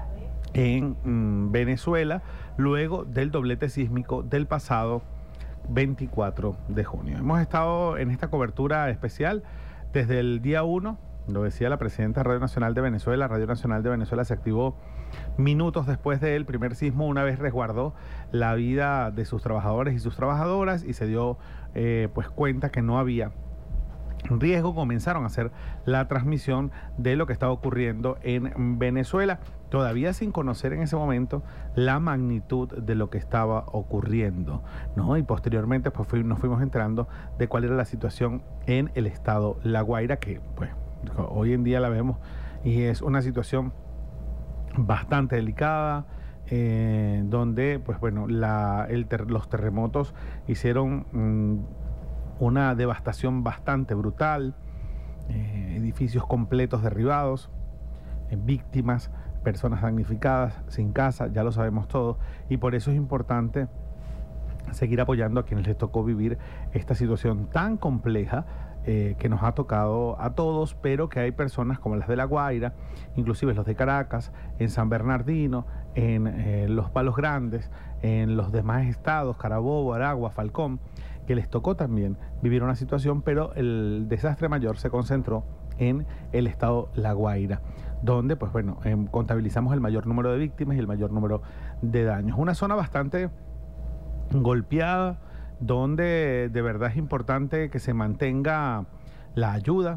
en mm, Venezuela luego del doblete sísmico del pasado veinticuatro de junio. Hemos estado en esta cobertura especial desde el día uno. Lo decía la presidenta de Radio Nacional de Venezuela. Radio Nacional de Venezuela se activó minutos después del primer sismo, una vez resguardó la vida de sus trabajadores y sus trabajadoras y se dio eh, pues cuenta que no había riesgo. Comenzaron a hacer la transmisión de lo que estaba ocurriendo en Venezuela, todavía sin conocer en ese momento la magnitud de lo que estaba ocurriendo, ¿no? Y posteriormente pues fui, nos fuimos enterando de cuál era la situación en el estado La Guaira, que pues hoy en día la vemos y es una situación bastante delicada, eh, donde pues bueno la, el ter, los terremotos hicieron mmm, una devastación bastante brutal, eh, edificios completos derribados, eh, víctimas, personas damnificadas, sin casa, ya lo sabemos todo, y por eso es importante seguir apoyando a quienes les tocó vivir esta situación tan compleja eh, que nos ha tocado a todos, pero que hay personas como las de La Guaira, inclusive los de Caracas, en San Bernardino, en eh, los Palos Grandes, en los demás estados, Carabobo, Aragua, Falcón, que les tocó también vivir una situación, pero el desastre mayor se concentró en el estado La Guaira, donde pues bueno, eh, contabilizamos el mayor número de víctimas y el mayor número de daños. Una zona bastante golpeada, donde de verdad es importante que se mantenga la ayuda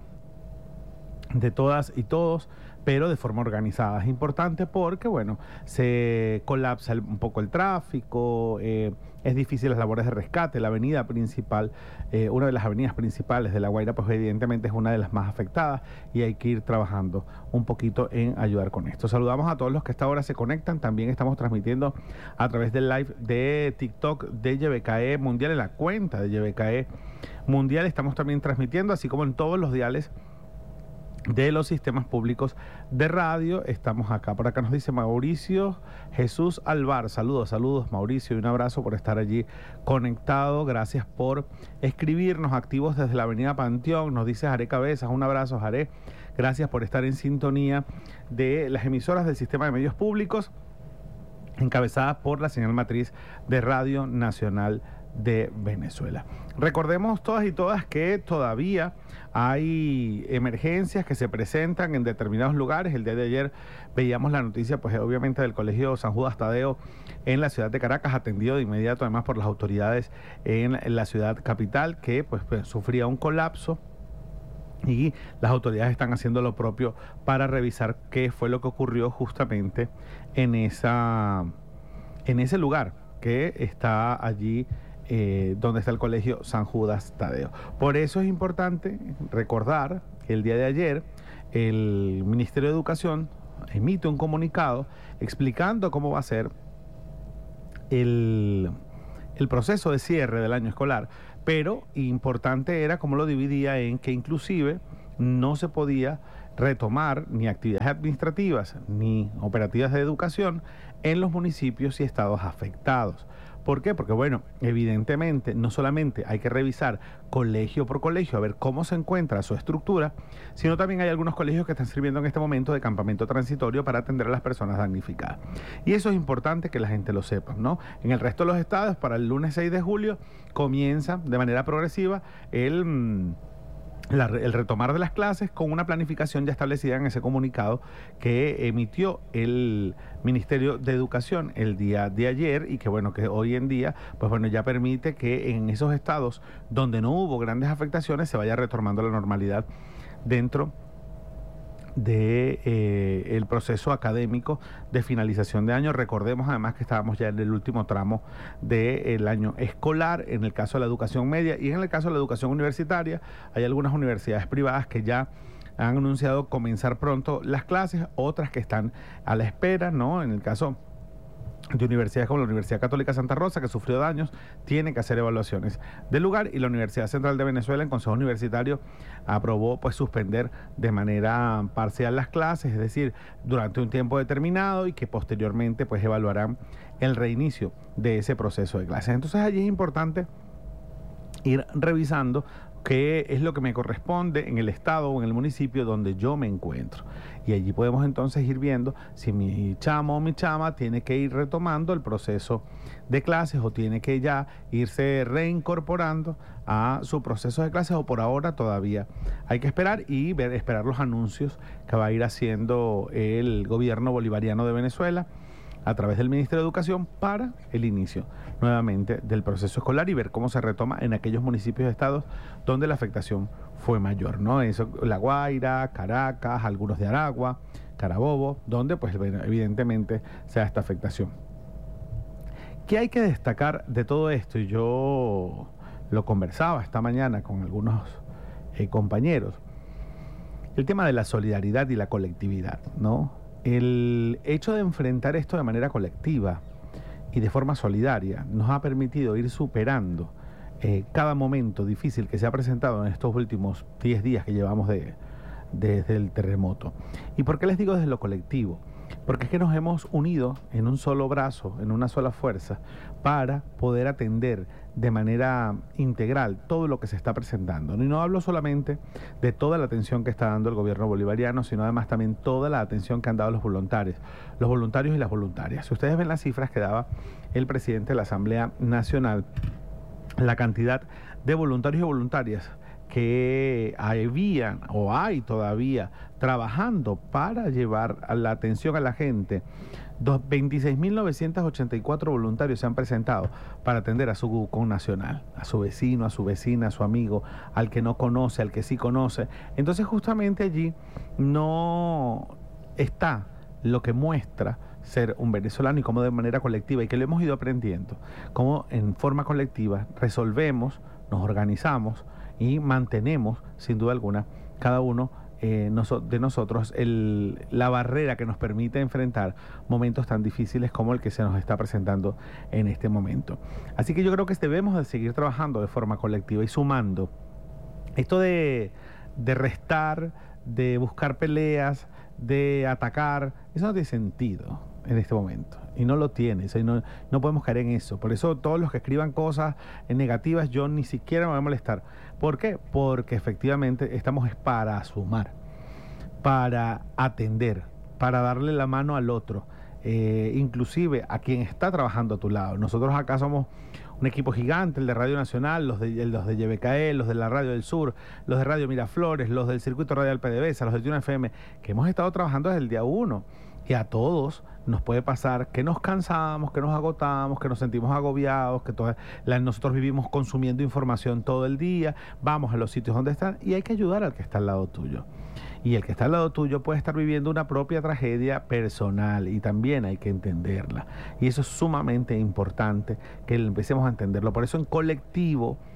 de todas y todos, pero de forma organizada. Es importante porque, bueno, se colapsa el, un poco el tráfico, eh, es difícil las labores de rescate. La avenida principal, eh, una de las avenidas principales de La Guaira, pues evidentemente es una de las más afectadas y hay que ir trabajando un poquito en ayudar con esto. Saludamos a todos los que a esta hora se conectan. También estamos transmitiendo a través del live de TikTok de Y B K E Mundial, en la cuenta de Y B K E Mundial. Estamos también transmitiendo, así como en todos los diales de los sistemas públicos de radio. Estamos acá. Por acá nos dice Mauricio Jesús Alvar. Saludos, saludos Mauricio, y un abrazo por estar allí conectado. Gracias por escribirnos, activos desde la avenida Panteón. Nos dice Jaré Cabezas. Un abrazo, Jaré. Gracias por estar en sintonía de las emisoras del sistema de medios públicos, encabezadas por la señal matriz de Radio Nacional de Venezuela. Recordemos todas y todas que todavía hay emergencias que se presentan en determinados lugares. El día de ayer veíamos la noticia, pues obviamente, del Colegio San Judas Tadeo en la ciudad de Caracas, atendido de inmediato además por las autoridades en la ciudad capital, que pues, pues sufría un colapso, y las autoridades están haciendo lo propio para revisar qué fue lo que ocurrió justamente en esa en ese lugar que está allí, Eh, donde está el Colegio San Judas Tadeo. Por eso es importante recordar que el día de ayer el Ministerio de Educación emite un comunicado explicando cómo va a ser el, el proceso de cierre del año escolar, pero importante era cómo lo dividía en que inclusive no se podía retomar ni actividades administrativas ni operativas de educación en los municipios y estados afectados. ¿Por qué? Porque, bueno, evidentemente no solamente hay que revisar colegio por colegio a ver cómo se encuentra su estructura, sino también hay algunos colegios que están sirviendo en este momento de campamento transitorio para atender a las personas damnificadas. Y eso es importante que la gente lo sepa, ¿no? En el resto de los estados, para el lunes seis de julio, comienza de manera progresiva el... La, el retomar de las clases con una planificación ya establecida en ese comunicado que emitió el Ministerio de Educación el día de ayer y que bueno, que hoy en día, pues bueno, ya permite que en esos estados donde no hubo grandes afectaciones se vaya retomando la normalidad dentro de eh, el proceso académico de finalización de año. Recordemos además que estábamos ya en el último tramo del año escolar, en el caso de la educación media y en el caso de la educación universitaria. Hay algunas universidades privadas que ya han anunciado comenzar pronto las clases, otras que están a la espera, ¿no? En el caso de universidades como la Universidad Católica Santa Rosa, que sufrió daños, tiene que hacer evaluaciones del lugar, y la Universidad Central de Venezuela, en Consejo Universitario, aprobó pues suspender de manera parcial las clases, es decir, durante un tiempo determinado, y que posteriormente pues evaluarán el reinicio de ese proceso de clases. Entonces allí es importante ir revisando qué es lo que me corresponde en el estado o en el municipio donde yo me encuentro. Y allí podemos entonces ir viendo si mi chamo o mi chama tiene que ir retomando el proceso de clases o tiene que ya irse reincorporando a su proceso de clases, o por ahora todavía hay que esperar y ver, esperar los anuncios que va a ir haciendo el gobierno bolivariano de Venezuela a través del Ministerio de Educación para el inicio nuevamente del proceso escolar y ver cómo se retoma en aquellos municipios y estados donde la afectación fue mayor, ¿no? Eso, La Guaira, Caracas, algunos de Aragua, Carabobo, donde pues evidentemente se da esta afectación. ¿Qué hay que destacar de todo esto? Y yo lo conversaba esta mañana con algunos eh, compañeros. El tema de la solidaridad y la colectividad, ¿no? El hecho de enfrentar esto de manera colectiva y de forma solidaria nos ha permitido ir superando eh, cada momento difícil que se ha presentado en estos últimos diez días que llevamos de, de, desde el terremoto. ¿Y por qué les digo desde lo colectivo? Porque es que nos hemos unido en un solo brazo, en una sola fuerza, para poder atender de manera integral todo lo que se está presentando. Y no hablo solamente de toda la atención que está dando el gobierno bolivariano, sino además también toda la atención que han dado los voluntarios, los voluntarios y las voluntarias. Si ustedes ven las cifras que daba el presidente de la Asamblea Nacional, la cantidad de voluntarios y voluntarias que habían o hay todavía trabajando para llevar a la atención a la gente, veintiséis mil novecientos ochenta y cuatro voluntarios se han presentado para atender a su connacional, a su vecino, a su vecina, a su amigo, al que no conoce, al que sí conoce. Entonces justamente allí no está lo que muestra ser un venezolano y cómo de manera colectiva, y que lo hemos ido aprendiendo, cómo en forma colectiva resolvemos, nos organizamos y mantenemos, sin duda alguna, cada uno eh, noso- de nosotros el, la barrera que nos permite enfrentar momentos tan difíciles como el que se nos está presentando en este momento. Así que yo creo que debemos de seguir trabajando de forma colectiva y sumando. Esto de, de restar, de buscar peleas, de atacar, eso no tiene sentido en este momento, y no lo tiene, o sea, no, no podemos caer en eso. Por eso todos los que escriban cosas negativas, yo ni siquiera me voy a molestar. ¿Por qué? Porque efectivamente estamos para sumar, para atender, para darle la mano al otro, eh, inclusive a quien está trabajando a tu lado. Nosotros acá somos un equipo gigante, el de Radio Nacional, los de, los de Y B K E, los de la Radio del Sur, los de Radio Miraflores, los del Circuito Radial P D V S A, los del T uno F M, que hemos estado trabajando desde el día uno. Y a todos nos puede pasar que nos cansamos, que nos agotamos, que nos sentimos agobiados, que todas, la, nosotros vivimos consumiendo información todo el día, vamos a los sitios donde están, y hay que ayudar al que está al lado tuyo. Y el que está al lado tuyo puede estar viviendo una propia tragedia personal, y también hay que entenderla. Y eso es sumamente importante, que empecemos a entenderlo. Por eso en colectivo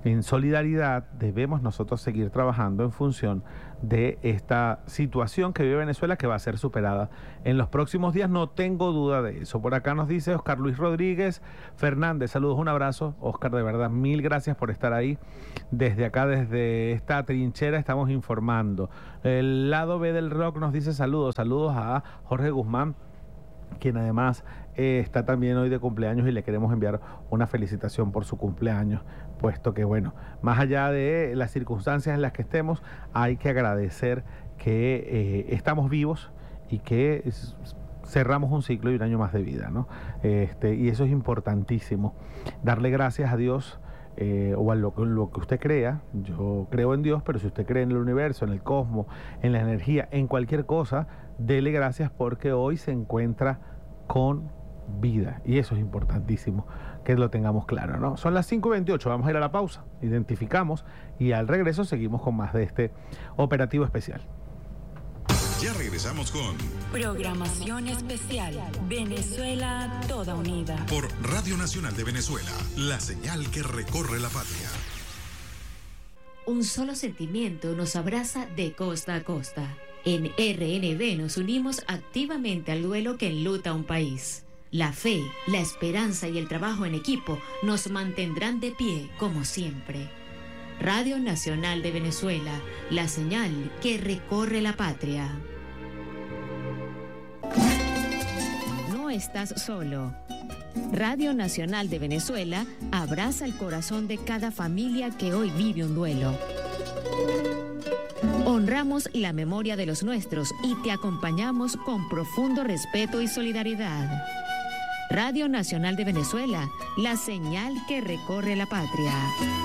en solidaridad debemos nosotros seguir trabajando en función de esta situación que vive Venezuela, que va a ser superada en los próximos días, no tengo duda de eso. Por acá nos dice Oscar Luis Rodríguez Fernández, saludos, un abrazo. Oscar, de verdad, mil gracias por estar ahí. Desde acá, desde esta trinchera, estamos informando. El lado B del rock nos dice saludos, saludos a Jorge Guzmán, quien además eh, está también hoy de cumpleaños, y le queremos enviar una felicitación por su cumpleaños, puesto que, bueno, más allá de las circunstancias en las que estemos, hay que agradecer que eh, estamos vivos y que es, cerramos un ciclo y un año más de vida, ¿no? Este, y eso es importantísimo, darle gracias a Dios, eh, o a lo, lo que usted crea. Yo creo en Dios, pero si usted cree en el universo, en el cosmos, en la energía, en cualquier cosa, dele gracias porque hoy se encuentra con vida, y eso es importantísimo que lo tengamos claro, ¿no? Son las cinco y veintiocho, vamos a ir a la pausa, identificamos y al regreso seguimos con más de este operativo especial. Ya regresamos con Programación Especial Venezuela Toda Unida por Radio Nacional de Venezuela, la señal que recorre la patria. Un solo sentimiento nos abraza de costa a costa. En R N B nos unimos activamente al duelo que enluta a un país. La fe, la esperanza y el trabajo en equipo nos mantendrán de pie como siempre. Radio Nacional de Venezuela, la señal que recorre la patria. No estás solo. Radio Nacional de Venezuela abraza el corazón de cada familia que hoy vive un duelo. Honramos la memoria de los nuestros y te acompañamos con profundo respeto y solidaridad. Radio Nacional de Venezuela, la señal que recorre la patria.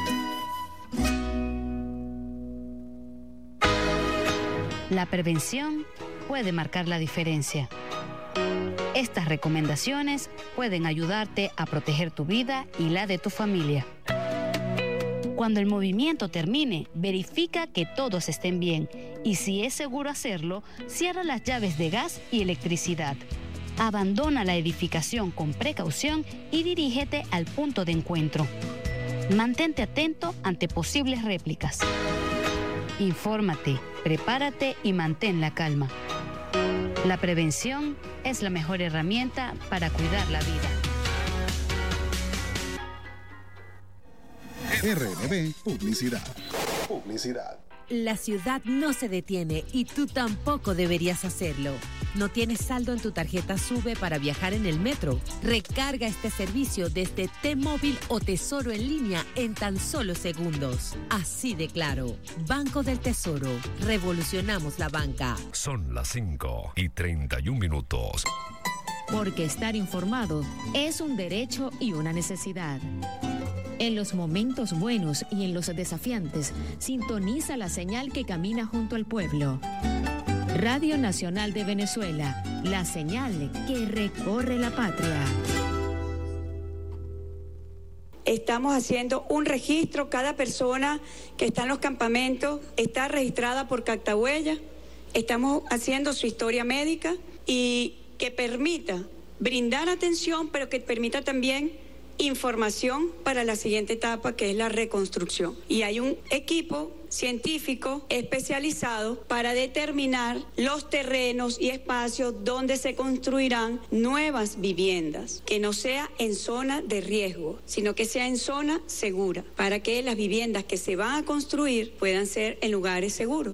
La prevención puede marcar la diferencia. Estas recomendaciones pueden ayudarte a proteger tu vida y la de tu familia. Cuando el movimiento termine, verifica que todos estén bien y si es seguro hacerlo, cierra las llaves de gas y electricidad. Abandona la edificación con precaución y dirígete al punto de encuentro. Mantente atento ante posibles réplicas. Infórmate, prepárate y mantén la calma. La prevención es la mejor herramienta para cuidar la vida. R N B Publicidad. Publicidad. La ciudad no se detiene y tú tampoco deberías hacerlo. ¿No tienes saldo en tu tarjeta SUBE para viajar en el metro? Recarga este servicio desde T-Móvil o Tesoro en línea en tan solo segundos. Así de claro. Banco del Tesoro. Revolucionamos la banca. Son las cinco y treinta y un minutos. Porque estar informado es un derecho y una necesidad. En los momentos buenos y en los desafiantes, sintoniza la señal que camina junto al pueblo. Radio Nacional de Venezuela, la señal que recorre la patria. Estamos haciendo un registro, cada persona que está en los campamentos está registrada por Cactahuella. Estamos haciendo su historia médica y que permita brindar atención, pero que permita también información para la siguiente etapa, que es la reconstrucción. Y hay un equipo científico especializado para determinar los terrenos y espacios donde se construirán nuevas viviendas, que no sea en zona de riesgo, sino que sea en zona segura, para que las viviendas que se van a construir puedan ser en lugares seguros.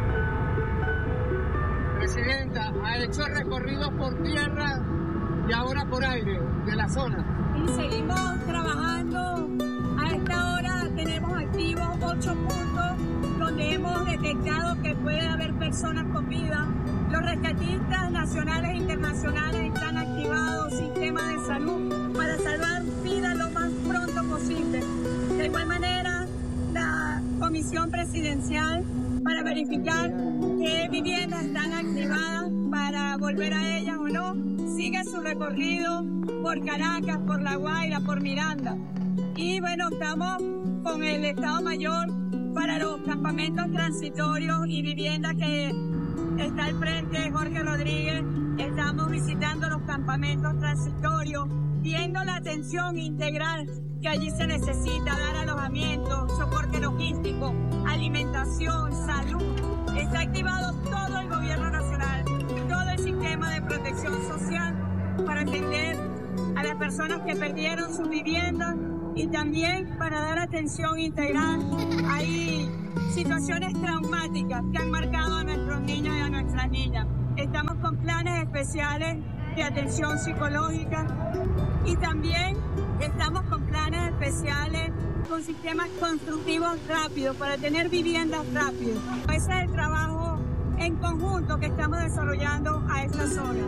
Presidenta, ha hecho recorridos por tierra y ahora por aire de la zona. Y seguimos trabajando. A esta hora tenemos activos ocho puntos donde hemos detectado que puede haber personas con vida. Los rescatistas nacionales e internacionales están activados, sistemas de salud, para salvar vidas lo más pronto posible. De igual manera, la Comisión Presidencial para verificar qué viviendas están activadas para volver a ellas o no, sigue su recorrido por Caracas, por La Guaira, por Miranda. Y bueno, estamos con el Estado Mayor para los campamentos transitorios y viviendas que está al frente Jorge Rodríguez. Estamos visitando los campamentos transitorios, viendo la atención integral que allí se necesita dar alojamiento, soporte logístico, alimentación, salud. Está activado todo el gobierno nacional, todo el sistema de protección social para atender a las personas que perdieron sus viviendas y también para dar atención integral. Hay situaciones traumáticas que han marcado a nuestros niños y a nuestras niñas. Estamos con planes especiales de atención psicológica y también estamos con planes especiales con sistemas constructivos rápidos para tener viviendas rápidas. Ese es el trabajo en conjunto que estamos desarrollando a esta zona.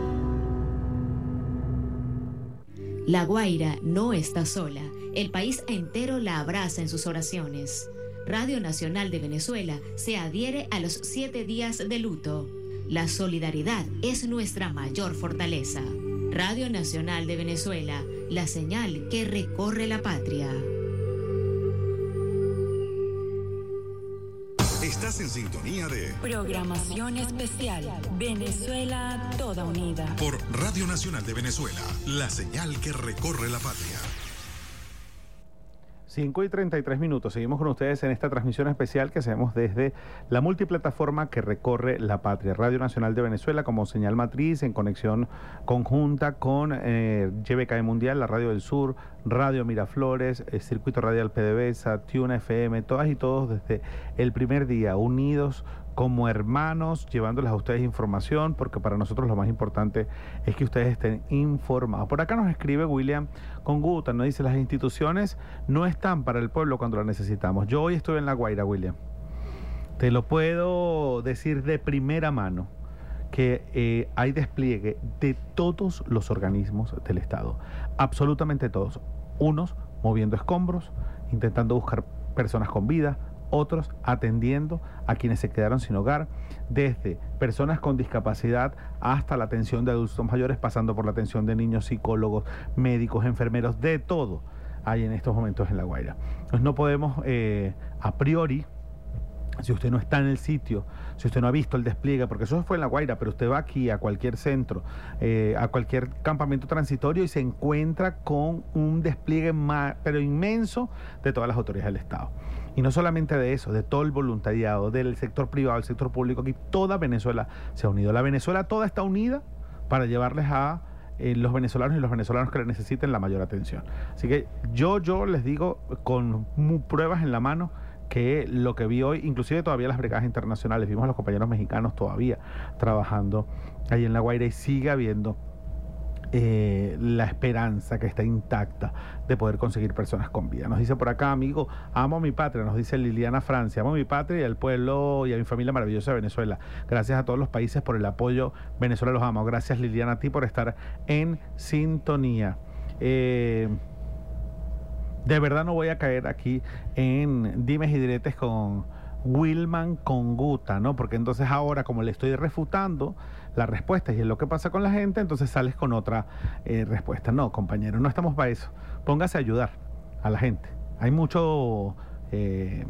La Guaira no está sola. El país entero la abraza en sus oraciones. Radio Nacional de Venezuela se adhiere a los siete días de luto. La solidaridad es nuestra mayor fortaleza. Radio Nacional de Venezuela, la señal que recorre la patria. Estás en sintonía de Programación Especial Venezuela Toda Unida por Radio Nacional de Venezuela, la señal que recorre la patria. cinco y treinta y tres minutos. Seguimos con ustedes en esta transmisión especial que hacemos desde la multiplataforma que recorre la patria. Radio Nacional de Venezuela como señal matriz en conexión conjunta con eh, Y B K E Mundial, la Radio del Sur, Radio Miraflores, el Circuito Radial PDVSA, Tune F M, todas y todos desde el primer día, unidos como hermanos, llevándoles a ustedes información, porque para nosotros lo más importante es que ustedes estén informados. Por acá nos escribe William Conguta, nos dice: las instituciones no están para el pueblo cuando las necesitamos. Yo hoy estoy en La Guaira, William. Te lo puedo decir de primera mano, que eh, hay despliegue de todos los organismos del Estado, absolutamente todos. Unos moviendo escombros, intentando buscar personas con vida, otros atendiendo a quienes se quedaron sin hogar, desde personas con discapacidad hasta la atención de adultos mayores, pasando por la atención de niños, psicólogos, médicos, enfermeros, de todo hay en estos momentos en La Guaira. Entonces no podemos eh, a priori, si usted no está en el sitio, si usted no ha visto el despliegue, porque eso fue en La Guaira, pero usted va aquí a cualquier centro, eh, a cualquier campamento transitorio y se encuentra con un despliegue más, pero inmenso, de todas las autoridades del Estado. Y no solamente de eso, de todo el voluntariado, del sector privado, del sector público, aquí toda Venezuela se ha unido. La Venezuela toda está unida para llevarles a eh, los venezolanos y los venezolanos que le necesiten la mayor atención. Así que yo, yo les digo con pruebas en la mano que lo que vi hoy, inclusive todavía las brigadas internacionales, vimos a los compañeros mexicanos todavía trabajando ahí en La Guaira, y sigue habiendo eh, la esperanza que está intacta de poder conseguir personas con vida. Nos dice por acá, amigo, amo a mi patria, nos dice Liliana Francia, amo a mi patria y al pueblo y a mi familia maravillosa de Venezuela. Gracias a todos los países por el apoyo, Venezuela los amo. Gracias, Liliana, a ti por estar en sintonía. Eh... De verdad no voy a caer aquí en dimes y diretes con Wilman Conguta, ¿no? Porque entonces ahora, como le estoy refutando la respuesta y es lo que pasa con la gente, entonces sales con otra eh, respuesta. No, compañero, no estamos para eso. Póngase a ayudar a la gente. Hay mucho eh,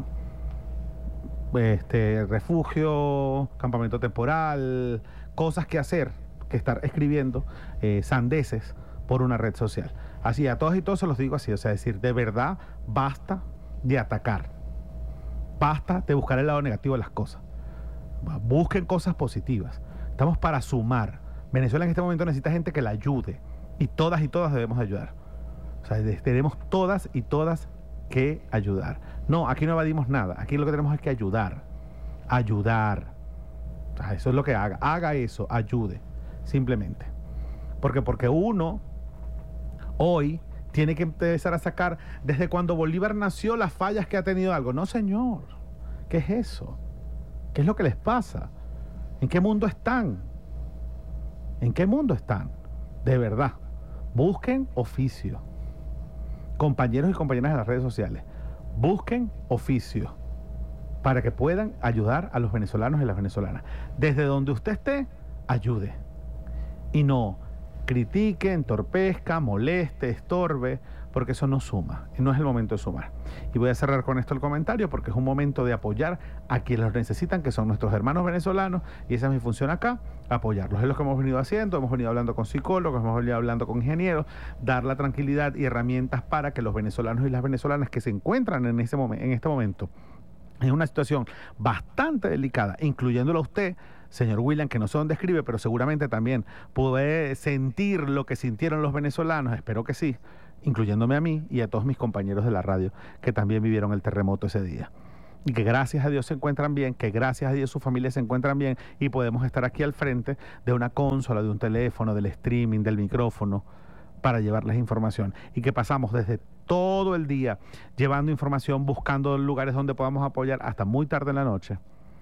este, refugio, campamento temporal, cosas que hacer, que estar escribiendo eh, sandeces por una red social. Así, a todos y todos se los digo así, o sea, decir, de verdad, basta de atacar, basta de buscar el lado negativo de las cosas, busquen cosas positivas, estamos para sumar. Venezuela en este momento necesita gente que la ayude, y todas y todas debemos ayudar, o sea, tenemos todas y todas que ayudar. No, aquí no evadimos nada, aquí lo que tenemos es que ayudar, ayudar, o sea, eso es lo que haga, haga eso, ayude, simplemente, porque porque uno hoy tiene que empezar a sacar desde cuando Bolívar nació las fallas que ha tenido algo. No, señor. ¿Qué es eso? ¿Qué es lo que les pasa? ¿En qué mundo están? ¿En qué mundo están? De verdad. Busquen oficio. Compañeros y compañeras de las redes sociales, busquen oficio para que puedan ayudar a los venezolanos y las venezolanas. Desde donde usted esté, ayude. Y no critique, entorpezca, moleste, estorbe, porque eso no suma, no es el momento de sumar. Y voy a cerrar con esto el comentario, porque es un momento de apoyar a quienes los necesitan, que son nuestros hermanos venezolanos, y esa es mi función acá, apoyarlos. Es lo que hemos venido haciendo, hemos venido hablando con psicólogos, hemos venido hablando con ingenieros, dar la tranquilidad y herramientas para que los venezolanos y las venezolanas que se encuentran en, ese momen- en este momento en una situación bastante delicada, incluyéndolo a usted, señor William, que no sé dónde escribe, pero seguramente también puede sentir lo que sintieron los venezolanos, espero que sí, incluyéndome a mí y a todos mis compañeros de la radio que también vivieron el terremoto ese día. Y que gracias a Dios se encuentran bien, que gracias a Dios sus familias se encuentran bien y podemos estar aquí al frente de una consola, de un teléfono, del streaming, del micrófono, para llevarles información. Y que pasamos desde todo el día llevando información, buscando lugares donde podamos apoyar hasta muy tarde en la noche.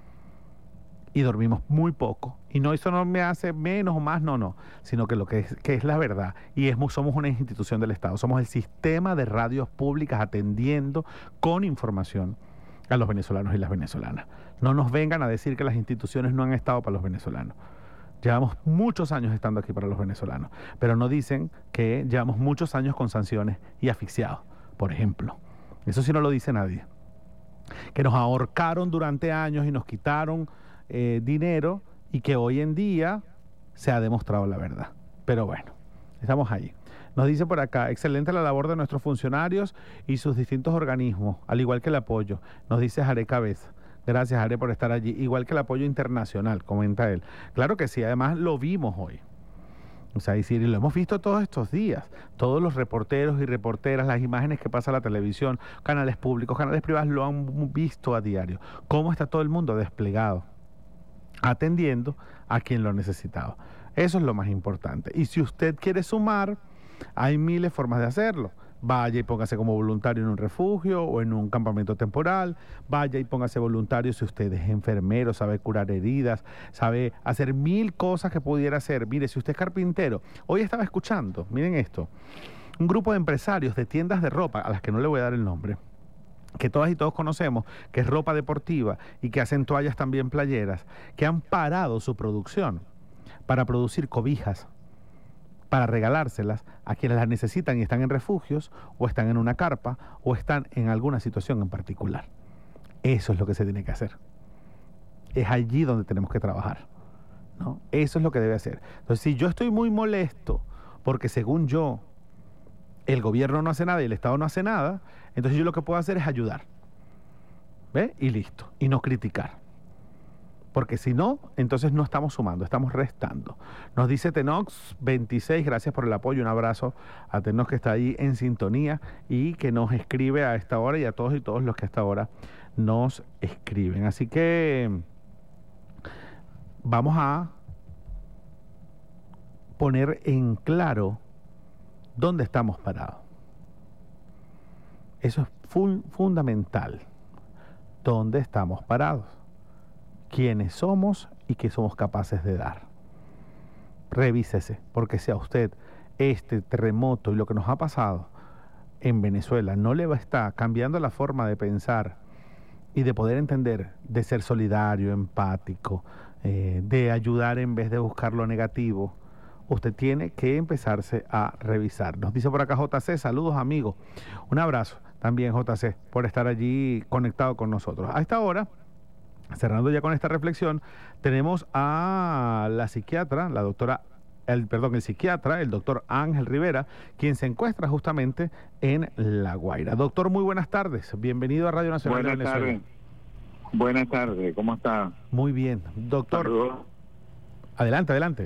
Y dormimos muy poco. Y no, eso no me hace menos o más, no, no. Sino que lo que es, que es la verdad. Y es, somos una institución del Estado. Somos el sistema de radios públicas atendiendo con información a los venezolanos y las venezolanas. No nos vengan a decir que las instituciones no han estado para los venezolanos. Llevamos muchos años estando aquí para los venezolanos, pero no dicen que llevamos muchos años con sanciones y asfixiados, por ejemplo. Eso sí no lo dice nadie. Que nos ahorcaron durante años y nos quitaron eh, dinero y que hoy en día se ha demostrado la verdad. Pero bueno, estamos allí. Nos dice por acá, excelente la labor de nuestros funcionarios y sus distintos organismos, al igual que el apoyo. Nos dice Jare Cabeza. Gracias, Jare, por estar allí. Igual que el apoyo internacional, comenta él. Claro que sí, además lo vimos hoy. O sea, y sí, lo hemos visto todos estos días. Todos los reporteros y reporteras, las imágenes que pasa la televisión, canales públicos, canales privados, lo han visto a diario. Cómo está todo el mundo desplegado, atendiendo a quien lo ha necesitado. Eso es lo más importante. Y si usted quiere sumar, hay miles de formas de hacerlo. Vaya y póngase como voluntario en un refugio o en un campamento temporal. Vaya y póngase voluntario si usted es enfermero, sabe curar heridas, sabe hacer mil cosas que pudiera hacer. Mire, si usted es carpintero, hoy estaba escuchando, miren esto, un grupo de empresarios de tiendas de ropa, a las que no le voy a dar el nombre, que todas y todos conocemos, que es ropa deportiva y que hacen toallas también playeras, que han parado su producción para producir cobijas, para regalárselas a quienes las necesitan y están en refugios, o están en una carpa, o están en alguna situación en particular. Eso es lo que se tiene que hacer. Es allí donde tenemos que trabajar, ¿no? Eso es lo que debe hacer. Entonces, si yo estoy muy molesto, porque según yo, el gobierno no hace nada y el Estado no hace nada, entonces yo lo que puedo hacer es ayudar. ¿Ve? Y listo. Y no criticar. Porque si no, entonces no estamos sumando, estamos restando. Nos dice Tenox veintiséis, gracias por el apoyo, un abrazo a Tenox que está ahí en sintonía y que nos escribe a esta hora y a todos y todos los que a esta hora nos escriben. Así que vamos a poner en claro dónde estamos parados. Eso es fun- fundamental. ¿Dónde estamos parados? Quiénes somos y qué somos capaces de dar. Revísese, porque si a usted este terremoto y lo que nos ha pasado en Venezuela no le va a estar cambiando la forma de pensar y de poder entender, de ser solidario, empático, eh, de ayudar en vez de buscar lo negativo, usted tiene que empezarse a revisar. Nos dice por acá J C, saludos amigos. Un abrazo también J C por estar allí conectado con nosotros. A esta hora, cerrando ya con esta reflexión, tenemos a la psiquiatra, la doctora, el, perdón, el psiquiatra, el doctor Ángel Rivera, quien se encuentra justamente en La Guaira. Doctor, muy buenas tardes. Bienvenido a Radio Nacional buenas de Venezuela. Tardes. Buenas tardes, ¿cómo está? Muy bien. Doctor, Saludos. adelante, adelante.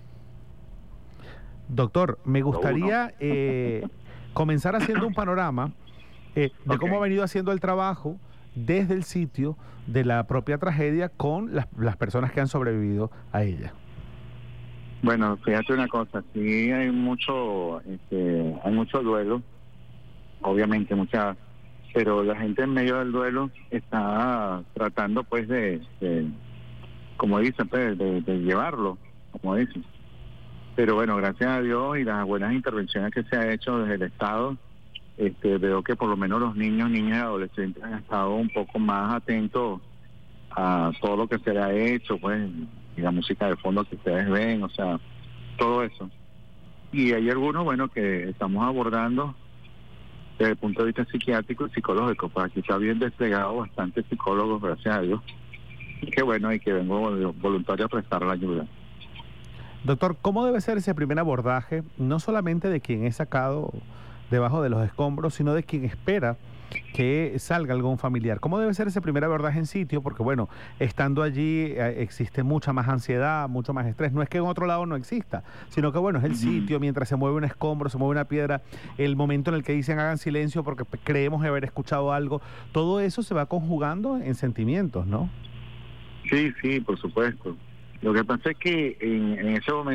Doctor, me gustaría eh, comenzar haciendo un panorama eh, de okay. cómo ha venido haciendo el trabajo desde el sitio de la propia tragedia con las, las personas que han sobrevivido a ella. Bueno, fíjate una cosa, sí hay mucho, este, hay mucho duelo, obviamente mucha, pero la gente en medio del duelo está tratando pues de, de como dicen, pues, de, de llevarlo, como dicen. Pero bueno, gracias a Dios y las buenas intervenciones que se ha hecho desde el Estado, Este, veo que por lo menos los niños, niñas y adolescentes han estado un poco más atentos a todo lo que se le ha hecho, pues, y la música de fondo que ustedes ven, o sea, todo eso. Y hay algunos, bueno, que estamos abordando desde el punto de vista psiquiátrico y psicológico. Pues aquí está bien desplegado, bastantes psicólogos, gracias a Dios. Y qué bueno, y que vengo voluntario a prestar la ayuda. Doctor, ¿cómo debe ser ese primer abordaje, no solamente de quien es sacado debajo de los escombros, sino de quien espera que salga algún familiar? ¿Cómo debe ser ese primer abordaje en sitio? Porque bueno, estando allí eh, existe mucha más ansiedad, mucho más estrés. No es que en otro lado no exista, sino que bueno, es el sitio, mientras se mueve un escombro, se mueve una piedra, el momento en el que dicen hagan silencio porque creemos haber escuchado algo, todo eso se va conjugando en sentimientos, ¿no? Sí, sí, por supuesto. Lo que pasa es que en, en ese momento